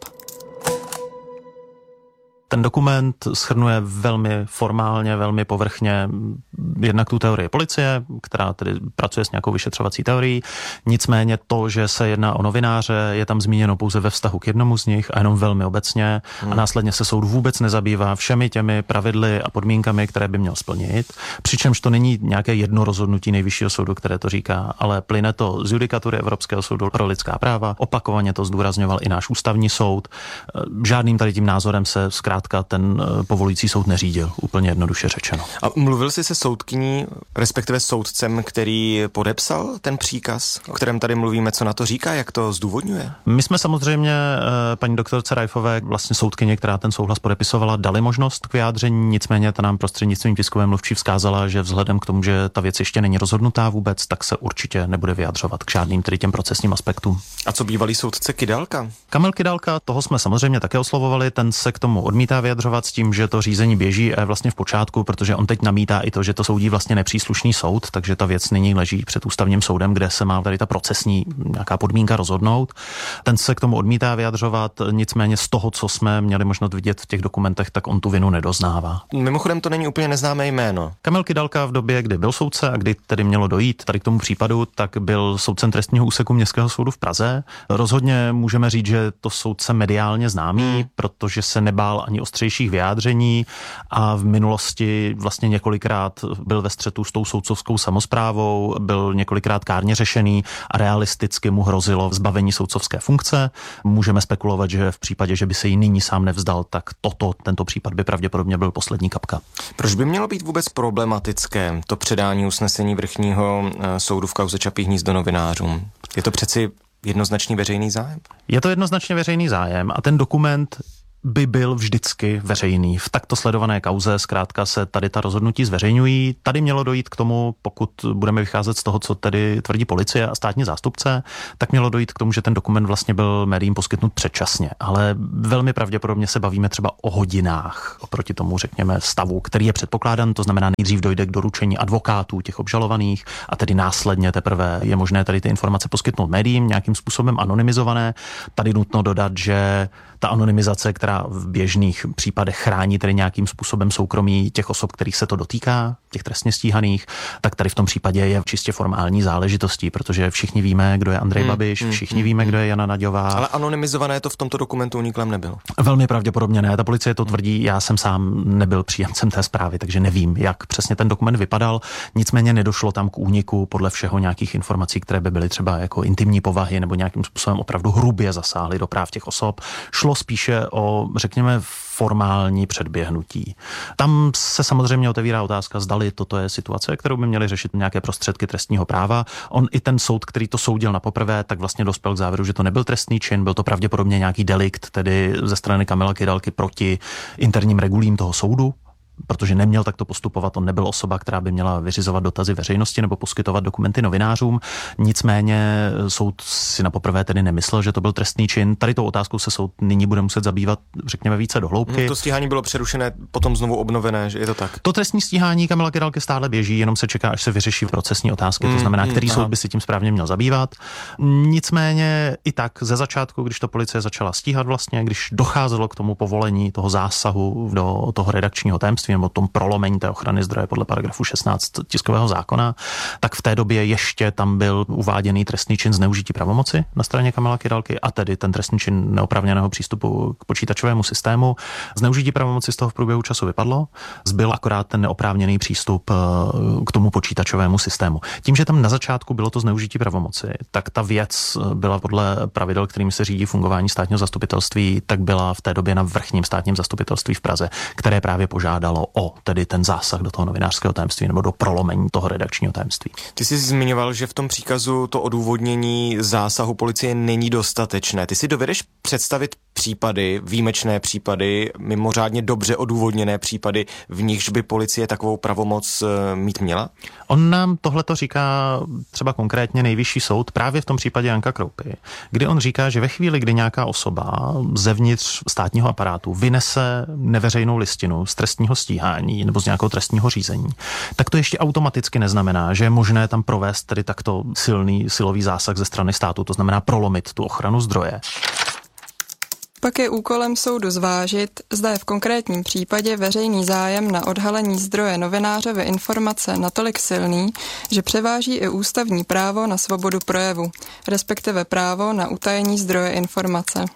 Ten dokument shrnuje velmi formálně, velmi povrchně jednak tu teorii policie, která tedy pracuje s nějakou vyšetřovací teorií. Nicméně to, že se jedná o novináře, je tam zmíněno pouze ve vztahu k jednomu z nich a jenom velmi obecně hmm. a následně se soud vůbec nezabývá všemi těmi pravidly a podmínkami, které by měl splnit. Přičemž to není nějaké jedno rozhodnutí nejvyššího soudu, které to říká, ale plyne to z judikatury Evropského soudu pro lidská práva. Opakovaně to zdůrazňoval i náš ústavní soud. Žádným tady tím názorem se zkrátka ten povolující soud neřídil, úplně jednoduše řečeno. A mluvil jsi se soudkyní, respektive soudcem, který podepsal ten příkaz, o kterém tady mluvíme, co na to říká, jak to zdůvodňuje? My jsme samozřejmě paní doktorce Rajfové, vlastně soudkyně, která ten souhlas podepisovala, dali možnost k vyjádření, nicméně ta nám prostřednictvím tiskové mluvčí vzkázala, že vzhledem k tomu, že ta věc ještě není rozhodnutá vůbec, tak se určitě nebude vyjadřovat k žádným tedy těm procesním aspektům. A co bývalý soudce Kydalka? Kamil Kydalka, toho jsme samozřejmě také oslovovali, ten se k tomu odmítá odmítá vyjadřovat s tím, že to řízení běží a je vlastně v počátku, protože on teď namítá i to, že to soudí vlastně nepříslušný soud, takže ta věc nyní leží před ústavním soudem, kde se má tady ta procesní nějaká podmínka rozhodnout. Ten se k tomu odmítá vyjadřovat, nicméně z toho, co jsme měli možnost vidět v těch dokumentech, tak on tu vinu nedoznává. Mimochodem to není úplně neznámé jméno. Kamil Kydalka v době, kdy byl soudce a kdy tedy mělo dojít tady k tomu případu, tak byl soudcem trestního úseku Městského soudu v Praze. Rozhodně můžeme říct, že to soudce mediálně známý, hmm. protože se nebál ani ostřejších vyjádření a v minulosti vlastně několikrát byl ve střetu s tou soudcovskou samosprávou, byl několikrát kárně řešený a realisticky mu hrozilo zbavení soudcovské funkce. Můžeme spekulovat, že v případě, že by se jí nyní sám nevzdal, tak toto, tento případ by pravděpodobně byl poslední kapka. Proč by mělo být vůbec problematické to předání usnesení vrchního soudu v kauze Čapí hnízdo novinářům? Je to přeci jednoznačný veřejný zájem? Je to jednoznačně veřejný zájem a ten dokument by byl vždycky veřejný. V takto sledované kauze zkrátka se tady ta rozhodnutí zveřejňují. Tady mělo dojít k tomu, pokud budeme vycházet z toho, co tedy tvrdí policie a státní zástupce, tak mělo dojít k tomu, že ten dokument vlastně byl médiím poskytnut předčasně. Ale velmi pravděpodobně se bavíme třeba o hodinách oproti tomu, řekněme, stavu, který je předpokládán, to znamená nejdřív dojde k doručení advokátů těch obžalovaných a tedy následně teprve je možné tady ty informace poskytnout médiím nějakým způsobem anonymizované. Tady nutno dodat, že ta anonymizace, která v běžných případech chrání tedy nějakým způsobem soukromí těch osob, kterých se to dotýká, těch trestně stíhaných, tak tady v tom případě je čistě formální záležitostí, protože všichni víme, kdo je Andrej hmm, Babiš, hmm, všichni hmm, víme, kdo je Jana Naďová. Ale anonymizované to v tomto dokumentu uniklem nebylo. Velmi pravděpodobně ne. Ta policie to tvrdí, já jsem sám nebyl příjemcem té zprávy, takže nevím, jak přesně ten dokument vypadal. Nicméně nedošlo tam k úniku podle všeho nějakých informací, které by byly třeba jako intimní povahy nebo nějakým způsobem opravdu hrubě zasáhly do práv těch osob. Šlo spíše o, řekněme, formální předběhnutí. Tam se samozřejmě otevírá otázka, zdali toto je situace, kterou by měly řešit nějaké prostředky trestního práva. On i ten soud, který to soudil na poprvé, tak vlastně dospěl k závěru, že to nebyl trestný čin, byl to pravděpodobně nějaký delikt, tedy ze strany Kamila Kydalky proti interním regulím toho soudu, protože neměl takto postupovat, on nebyl osoba, která by měla vyřizovat dotazy veřejnosti nebo poskytovat dokumenty novinářům. Nicméně soud si na poprvé tedy nemyslel, že to byl trestný čin. Tady tou otázkou se soud nyní bude muset zabývat, řekněme, více do hloubky. No to stíhání bylo přerušené, potom znovu obnovené, že je to tak? To trestní stíhání Kamila Kydalky stále běží, jenom se čeká, až se vyřeší procesní otázky, to znamená, který mm, soud by si tím správně měl zabývat. Nicméně i tak ze začátku, když to policie začala stíhat vlastně, když docházelo k tomu povolení toho zásahu do toho redakčního tajemství nebo tom prolomení té ochrany zdroje podle paragrafu šestnáct tiskového zákona, tak v té době ještě tam byl uváděný trestný čin zneužití pravomoci na straně Kamila Kydalky a tedy ten trestný čin neoprávněného přístupu k počítačovému systému. Zneužití pravomoci z toho v průběhu času vypadlo, zbyl akorát ten neoprávněný přístup k tomu počítačovému systému. Tím, že tam na začátku bylo to zneužití pravomoci, tak ta věc byla podle pravidel, kterým se řídí fungování státního zastupitelství, tak byla v té době na vrchním státním zastupitelství v Praze, které právě požádalo o tedy ten zásah do toho novinářského tajemství nebo do prolomení toho redakčního tajemství. Ty jsi zmiňoval, že v tom příkazu to odůvodnění zásahu policie není dostatečné. Ty si dovedeš představit případy, výjimečné případy, mimořádně dobře odůvodněné případy, v nichž by policie takovou pravomoc mít měla? On nám tohleto říká třeba konkrétně Nejvyšší soud právě v tom případě Janka Kroupy, kdy on říká, že ve chvíli, kdy nějaká osoba zevnitř státního aparátu vynese neveřejnou listinu z trestního stíhání nebo z nějakého trestního řízení, tak to ještě automaticky neznamená, že je možné tam provést tedy takto silný silový zásah ze strany státu, to znamená prolomit tu ochranu zdroje. Pak je úkolem soudu zvážit, zda je v konkrétním případě veřejný zájem na odhalení zdroje novinářovy informace natolik silný, že převáží i ústavní právo na svobodu projevu, respektive právo na utajení zdroje informace.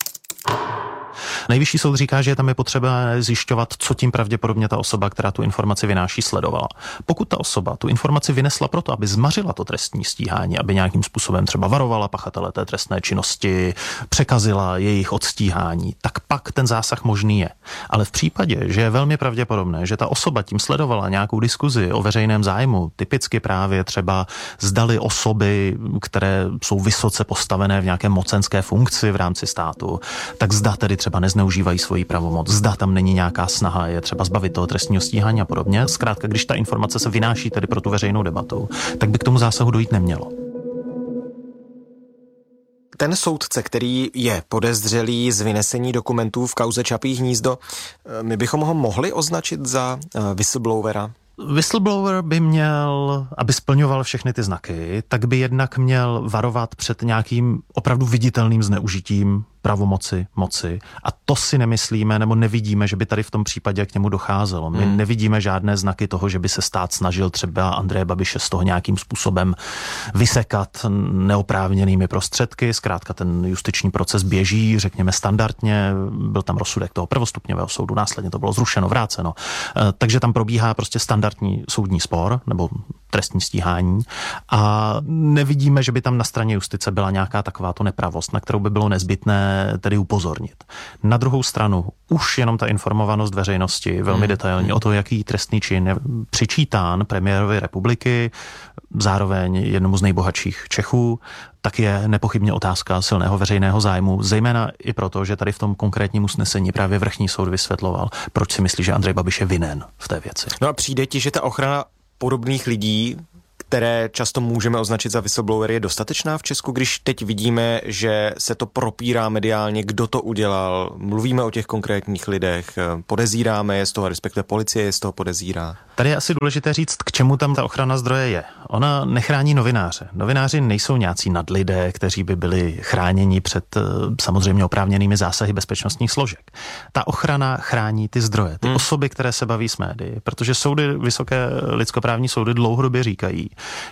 Nejvyšší soud říká, že tam je potřeba zjišťovat, co tím pravděpodobně ta osoba, která tu informaci vynáší, sledovala. Pokud ta osoba tu informaci vynesla proto, aby zmařila to trestní stíhání, aby nějakým způsobem třeba varovala pachatele té trestné činnosti, překazila jejich odstíhání, tak pak ten zásah možný je. Ale v případě, že je velmi pravděpodobné, že ta osoba tím sledovala nějakou diskuzi o veřejném zájmu, typicky právě třeba zdali osoby, které jsou vysoce postavené v nějaké mocenské funkci v rámci státu, tak zda tedy třeba nezneužívají svoji pravomoc, zda tam není nějaká snaha je třeba zbavit toho trestního stíhání a podobně. Zkrátka, když ta informace se vynáší tedy pro tu veřejnou debatu, tak by k tomu zásahu dojít nemělo. Ten soudce, který je podezřelý z vynesení dokumentů v kauze Čapí hnízdo, my bychom ho mohli označit za whistleblowera? Whistleblower by měl, aby splňoval všechny ty znaky, tak by jednak měl varovat před nějakým opravdu viditelným zneužitím pravomoci, moci. A to si nemyslíme, nebo nevidíme, že by tady v tom případě k němu docházelo. My hmm. nevidíme žádné znaky toho, že by se stát snažil třeba Andreje Babiše z toho nějakým způsobem vysekat neoprávněnými prostředky. Zkrátka ten justiční proces běží, řekněme standardně, byl tam rozsudek toho prvostupňového soudu, následně to bylo zrušeno, vráceno. Takže tam probíhá prostě standardní soudní spor, nebo trestní stíhání a nevidíme, že by tam na straně justice byla nějaká takováto nepravost, na kterou by bylo nezbytné tedy upozornit. Na druhou stranu, už jenom ta informovanost veřejnosti velmi hmm. detailně o to, jaký trestný čin je přičítán premiérovi republiky, zároveň jednomu z nejbohatších Čechů, tak je nepochybně otázka silného veřejného zájmu, zejména i proto, že tady v tom konkrétním usnesení právě vrchní soud vysvětloval, proč si myslí, že Andrej Babiš je vinen v té věci. No a přijde ti, že ta ochrana podobných lidí, které často můžeme označit za whistleblowery, je dostatečná v Česku, když teď vidíme, že se to propírá mediálně, kdo to udělal, mluvíme o těch konkrétních lidech, podezíráme je z toho, respektive policie je z toho podezírá. Tady je asi důležité říct, k čemu tam ta ochrana zdroje je. Ona nechrání novináře. Novináři nejsou nějací nadlidé, kteří by byli chráněni před samozřejmě oprávněnými zásahy bezpečnostních složek. Ta ochrana chrání ty zdroje, ty hmm. osoby, které se baví s médii, protože soudy, vysoké lidskoprávní soudy dlouhodobě říkají,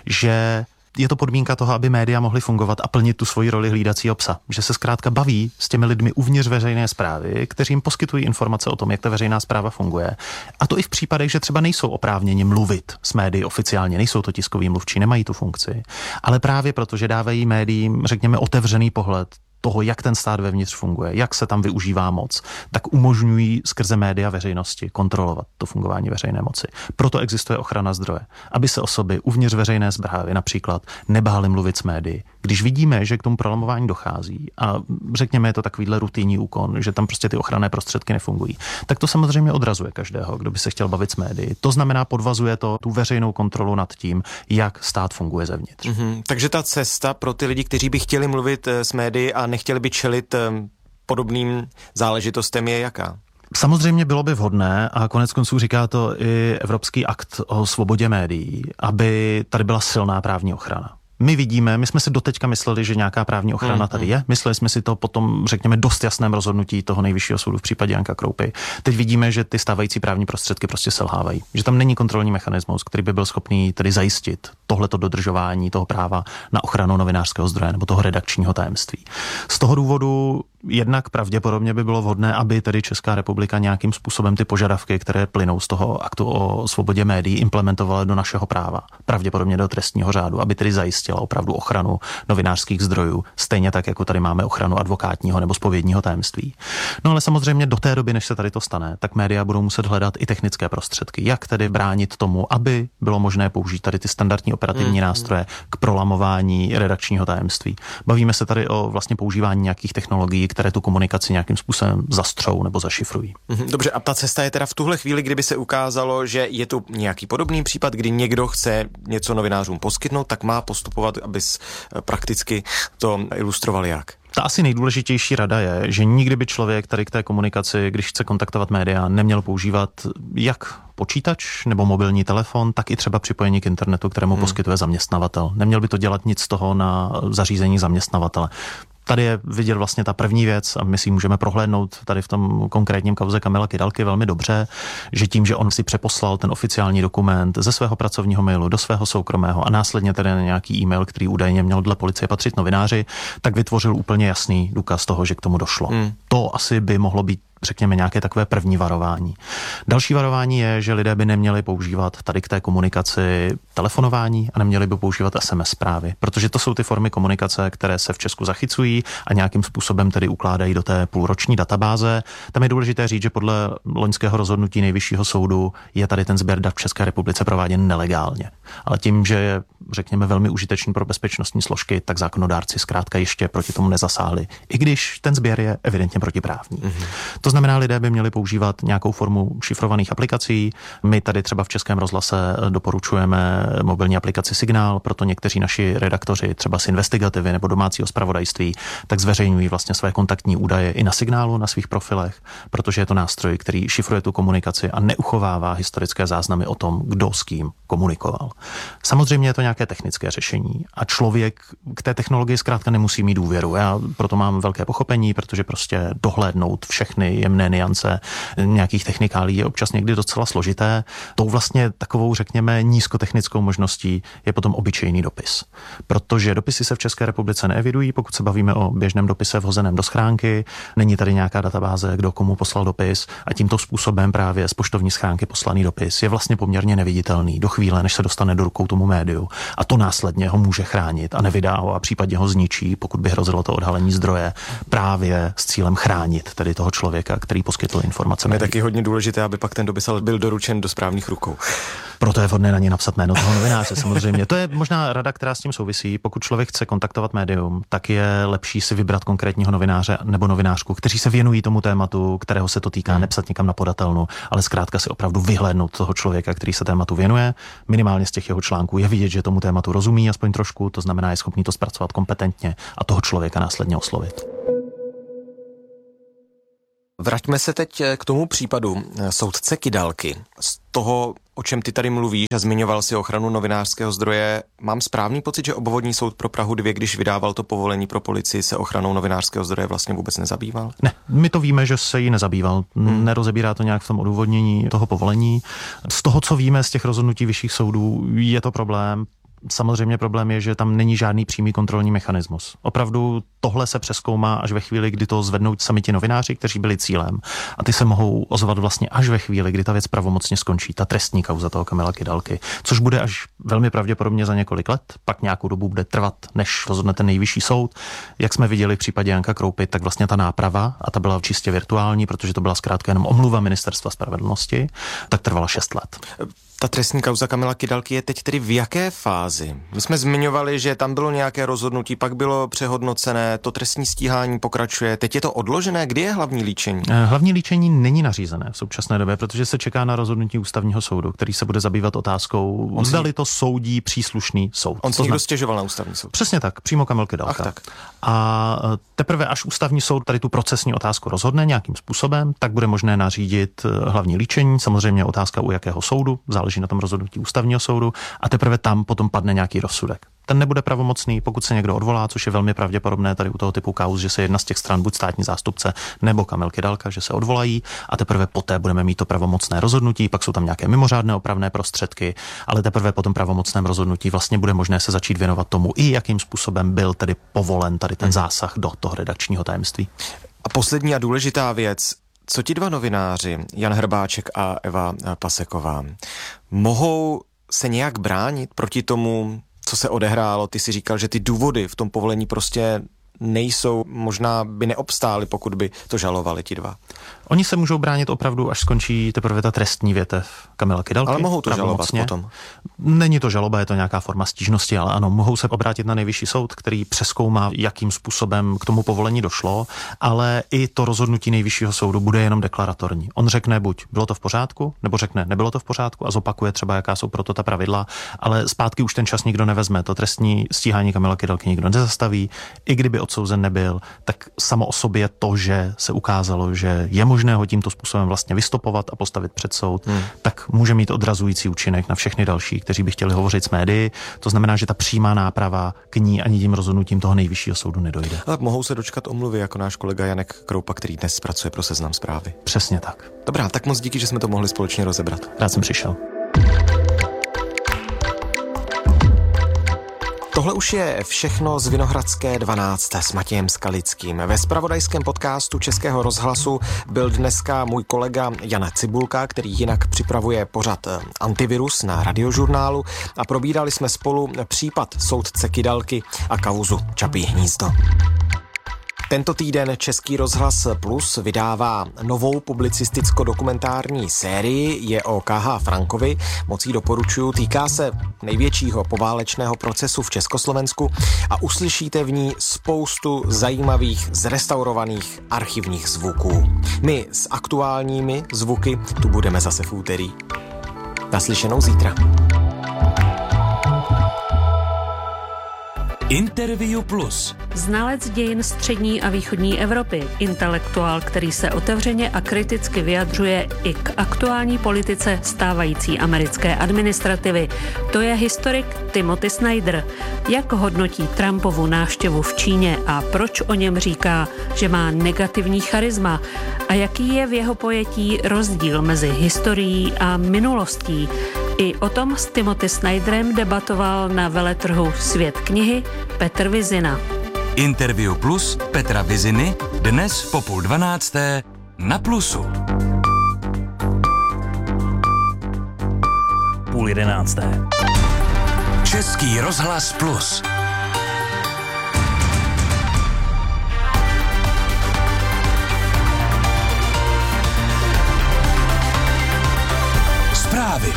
že je to podmínka toho, aby média mohly fungovat a plnit tu svoji roli hlídacího psa. Že se zkrátka baví s těmi lidmi uvnitř veřejné správy, kteří jim poskytují informace o tom, jak ta veřejná správa funguje. A to i v případech, že třeba nejsou oprávněni mluvit s médií oficiálně, nejsou to tiskoví mluvčí, nemají tu funkci. Ale právě proto, že dávají médiím, řekněme, otevřený pohled toho, jak ten stát vevnitř funguje, jak se tam využívá moc, tak umožňují skrze média veřejnosti kontrolovat to fungování veřejné moci. Proto existuje ochrana zdroje, aby se osoby uvnitř veřejné správy například nebály mluvit s médií. Když vidíme, že k tomu prolamování dochází a řekněme, je to takovýhle rutinní úkon, že tam prostě ty ochranné prostředky nefungují, tak to samozřejmě odrazuje každého, kdo by se chtěl bavit s médií. To znamená, podvazuje to tu veřejnou kontrolu nad tím, jak stát funguje zevnitř. Mm-hmm. Takže ta cesta pro ty lidi, kteří by chtěli mluvit s médií a nechtěli by čelit podobným záležitostem, je jaká? Samozřejmě bylo by vhodné, a konec konců říká to i Evropský akt o svobodě médií, aby tady byla silná právní ochrana. My vidíme, my jsme si doteďka mysleli, že nějaká právní ochrana mm, tady je. Mysleli jsme si to potom, řekněme, dost jasném rozhodnutí toho nejvyššího soudu v případě Janka Kroupy. Teď vidíme, že ty stávající právní prostředky prostě selhávají. Že tam není kontrolní mechanismus, který by byl schopný tedy zajistit tohleto dodržování toho práva na ochranu novinářského zdroje nebo toho redakčního tajemství. Z toho důvodu jednak pravděpodobně by bylo vhodné, aby tedy Česká republika nějakým způsobem ty požadavky, které plynou z toho aktu o svobodě médií, implementovala do našeho práva, pravděpodobně do trestního řádu, aby tedy zajistila opravdu ochranu novinářských zdrojů, stejně tak, jako tady máme ochranu advokátního nebo zpovědního tajemství. No ale samozřejmě do té doby, než se tady to stane, tak média budou muset hledat i technické prostředky, jak tedy bránit tomu, aby bylo možné použít tady ty standardní operativní hmm. nástroje k prolamování redakčního tajemství. Bavíme se tady o vlastně používání nějakých technologií, které tu komunikaci nějakým způsobem zastřou nebo zašifrují. Dobře, a ta cesta je teda v tuhle chvíli, kdyby se ukázalo, že je tu nějaký podobný případ, kdy někdo chce něco novinářům poskytnout, tak má postupovat, abys prakticky to ilustroval jak? Ta asi nejdůležitější rada je, že nikdy by člověk tady k té komunikaci, když chce kontaktovat média, neměl používat jak počítač nebo mobilní telefon, tak i třeba připojení k internetu, kterému hmm. poskytuje zaměstnavatel. Neměl by to dělat nic z toho na zařízení zaměstnavatele. Tady je vidět vlastně ta první věc a my si můžeme prohlédnout tady v tom konkrétním kauze Kamila Kydalky velmi dobře, že tím, že on si přeposlal ten oficiální dokument ze svého pracovního mailu do svého soukromého a následně tedy na nějaký e-mail, který údajně měl dle policie patřit novináři, tak vytvořil úplně jasný důkaz toho, že k tomu došlo. Hmm. To asi by mohlo být, řekněme, nějaké takové první varování. Další varování je, že lidé by neměli používat tady k té komunikaci telefonování a neměli by používat es em es zprávy, protože to jsou ty formy komunikace, které se v Česku zachycují a nějakým způsobem tedy ukládají do té půlroční databáze. Tam je důležité říct, že podle loňského rozhodnutí Nejvyššího soudu je tady ten sběr dat v České republice prováděn nelegálně. Ale tím, že je, řekněme, velmi užitečný pro bezpečnostní složky, tak zákonodárci zkrátka ještě proti tomu nezasáhli. I když ten sběr je evidentně protiprávní. Mm-hmm. To znamená, lidé by měli používat nějakou formu šifrovaných aplikací. My tady třeba v Českém rozhlase doporučujeme mobilní aplikaci Signál, proto někteří naši redaktoři třeba z Investigativy nebo domácího zpravodajství tak zveřejňují vlastně své kontaktní údaje i na Signálu, na svých profilech, protože je to nástroj, který šifruje tu komunikaci a neuchovává historické záznamy o tom, kdo s kým komunikoval. Samozřejmě je to nějaké technické řešení a člověk k té technologii zkrátka nemusí mít důvěru. Já proto mám velké pochopení, protože prostě dohlédnout všechny jemné niance nějakých technikálí je občas někdy docela složité. Tou vlastně takovou, řekněme, nízkotechnickou možností je potom obyčejný dopis. Protože dopisy se v České republice neevidují, pokud se bavíme o běžném dopise vhozeném do schránky, není tady nějaká databáze, kdo komu poslal dopis a tímto způsobem právě z poštovní schránky poslaný dopis je vlastně poměrně neviditelný do chvíle, než se dostane do rukou tomu médiu a to následně ho může chránit a nevydá ho a případně ho zničí, pokud by hrozilo to odhalení zdroje právě s cílem chránit tedy toho člověka, který poskytl informace. Je taky hodně důležité, aby pak ten dopis byl doručen do správných rukou. Proto je vhodné na ně napsat jméno toho novináře, samozřejmě. To je možná rada, která s tím souvisí. Pokud člověk chce kontaktovat médium, tak je lepší si vybrat konkrétního novináře nebo novinářku, kteří se věnují tomu tématu, kterého se to týká, nepsat někam na podatelnu, ale zkrátka si opravdu vyhlédnout toho člověka, který se tématu věnuje. Minimálně z těch jeho článků je vidět, že tomu tématu rozumí aspoň trošku, to znamená, je schopný to zpracovat kompetentně a toho člověka následně oslovit. Vraťme se teď k tomu případu soudce Kydalky. Z toho, o čem ty tady mluvíš a zmiňoval si ochranu novinářského zdroje, mám správný pocit, že obvodní soud pro Prahu dva, když vydával to povolení pro policii, se ochranou novinářského zdroje vlastně vůbec nezabýval? Ne, my to víme, že se jí nezabýval. Hmm. Nerozebírá to nějak v tom odůvodnění toho povolení. Z toho, co víme z těch rozhodnutí vyšších soudů, je to problém. Samozřejmě problém je, že tam není žádný přímý kontrolní mechanismus. Opravdu tohle se přezkoumá až ve chvíli, kdy to zvednou sami ti novináři, kteří byli cílem. A ty se mohou ozvat vlastně až ve chvíli, kdy ta věc pravomocně skončí, ta trestní kauza toho Kamila Kydalky, což bude až velmi pravděpodobně za několik let, pak nějakou dobu bude trvat, než rozhodne ten nejvyšší soud. Jak jsme viděli v případě Janka Kroupy, tak vlastně ta náprava, a ta byla čistě virtuální, protože to byla zkrátka jenom omluva Ministerstva spravedlnosti, tak trvala šest let. Ta trestní kauza Kamila Kydalky je teď tedy v jaké fázi? My jsme zmiňovali, že tam bylo nějaké rozhodnutí, pak bylo přehodnocené, to trestní stíhání pokračuje. Teď je to odložené? Kdy je hlavní líčení? Hlavní líčení není nařízené v současné době, protože se čeká na rozhodnutí ústavního soudu, který se bude zabývat otázkou, zdali to soudí příslušný soud. On si někdo stěžoval na ústavní soud. Přesně tak, přímo Kamil Kydalka. Ach, tak. A teprve až ústavní soud tady tu procesní otázku rozhodne nějakým způsobem, tak bude možné nařídit hlavní líčení, samozřejmě otázka u jakého soudu, záleží na tom rozhodnutí ústavního soudu, a teprve tam potom padne nějaký rozsudek. Ten nebude pravomocný, pokud se někdo odvolá, což je velmi pravděpodobné tady u toho typu kauz, že se jedna z těch stran, buď státní zástupce nebo Kamil Kydalka, že se odvolají, a teprve poté budeme mít to pravomocné rozhodnutí, pak jsou tam nějaké mimořádné opravné prostředky, ale teprve po tom pravomocném rozhodnutí vlastně bude možné se začít věnovat tomu, i jakým způsobem byl tedy povolen tady ten zásah do toho redakčního tajemství. A poslední a důležitá věc, co ti dva novináři, Jan Hrbáček a Eva Paseková, mohou se nějak bránit proti tomu, co se odehrálo? Ty si říkal, že ty důvody v tom povolení prostě nejsou, možná by neobstály, pokud by to žalovali ti dva. Oni se můžou bránit opravdu, až skončí teprve ta trestní větev Kamila Kydalky. Ale mohou to žalovat potom. Není to žaloba, je to nějaká forma stížnosti, ale ano, mohou se obrátit na nejvyšší soud, který přezkoumá, jakým způsobem k tomu povolení došlo, ale i to rozhodnutí nejvyššího soudu bude jenom deklaratorní. On řekne buď bylo to v pořádku, nebo řekne nebylo to v pořádku a zopakuje třeba, jaká jsou proto ta pravidla, ale zpátky už ten čas nikdo nevezme. To trestní stíhání Kamila Kydalky nikdo nezastaví. I kdyby odsouzen nebyl, tak samo o sobě to, že se ukázalo, že je možné ho tímto způsobem vlastně vystopovat a postavit před soud, hmm. tak může mít odrazující účinek na všechny další, kteří by chtěli hovořit s médii. To znamená, že ta přímá náprava k ní ani tím rozhodnutím toho nejvyššího soudu nedojde. Ale mohou se dočkat omluvy, jako náš kolega Janek Kroupa, který dnes pracuje pro Seznam Zprávy. Přesně tak. Dobrá, tak moc díky, že jsme to mohli společně rozebrat. Rád jsem přišel. Tohle už je všechno z Vinohradské dvanáct s Matějem Skalickým. Ve zpravodajském podcastu Českého rozhlasu byl dneska můj kolega Jan Cibulka, který jinak připravuje pořad Antivirus na Radiožurnálu, a probírali jsme spolu případ soudce Kydalky a kauzu Čapí hnízdo. Tento týden Český rozhlas Plus vydává novou publicisticko-dokumentární sérii, je o K H. Frankovi, moc ji doporučuju, týká se největšího poválečného procesu v Československu a uslyšíte v ní spoustu zajímavých zrestaurovaných archivních zvuků. My s aktuálními zvuky tu budeme zase v úterý. Naslyšenou zítra. Interview Plus. Znalec dějin střední a východní Evropy, intelektuál, který se otevřeně a kriticky vyjadřuje i k aktuální politice stávající americké administrativy. To je historik Timothy Snyder. Jak hodnotí Trumpovu návštěvu v Číně a proč o něm říká, že má negativní charisma? A jaký je v jeho pojetí rozdíl mezi historií a minulostí? I o tom s Timothy Snyderem debatoval na veletrhu Svět knihy Petr Vizina. Interview Plus Petra Viziny dnes po půl dvanácté na Plusu. Půl jedenácté. Český rozhlas Plus. Zprávy.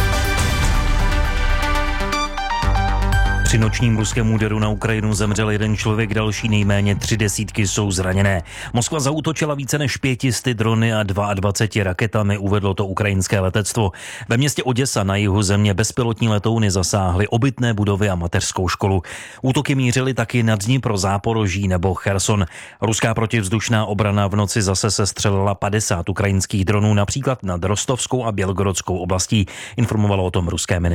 Při nočním ruském úderu na Ukrajinu zemřel jeden člověk, další nejméně tři desítky jsou zraněné. Moskva zaútočila více než pětisty drony a dvaceti dvou raketami, uvedlo to ukrajinské letectvo. Ve městě Oděsa na jihu země bezpilotní letouny zasáhly obytné budovy a mateřskou školu. Útoky mířily taky na Dnipro, Záporoží nebo Cherson. Ruská protivzdušná obrana v noci zase sestřelila padesát ukrajinských dronů, například nad Rostovskou a Bělgorodskou oblastí, informovalo o tom ruské ministerstvo.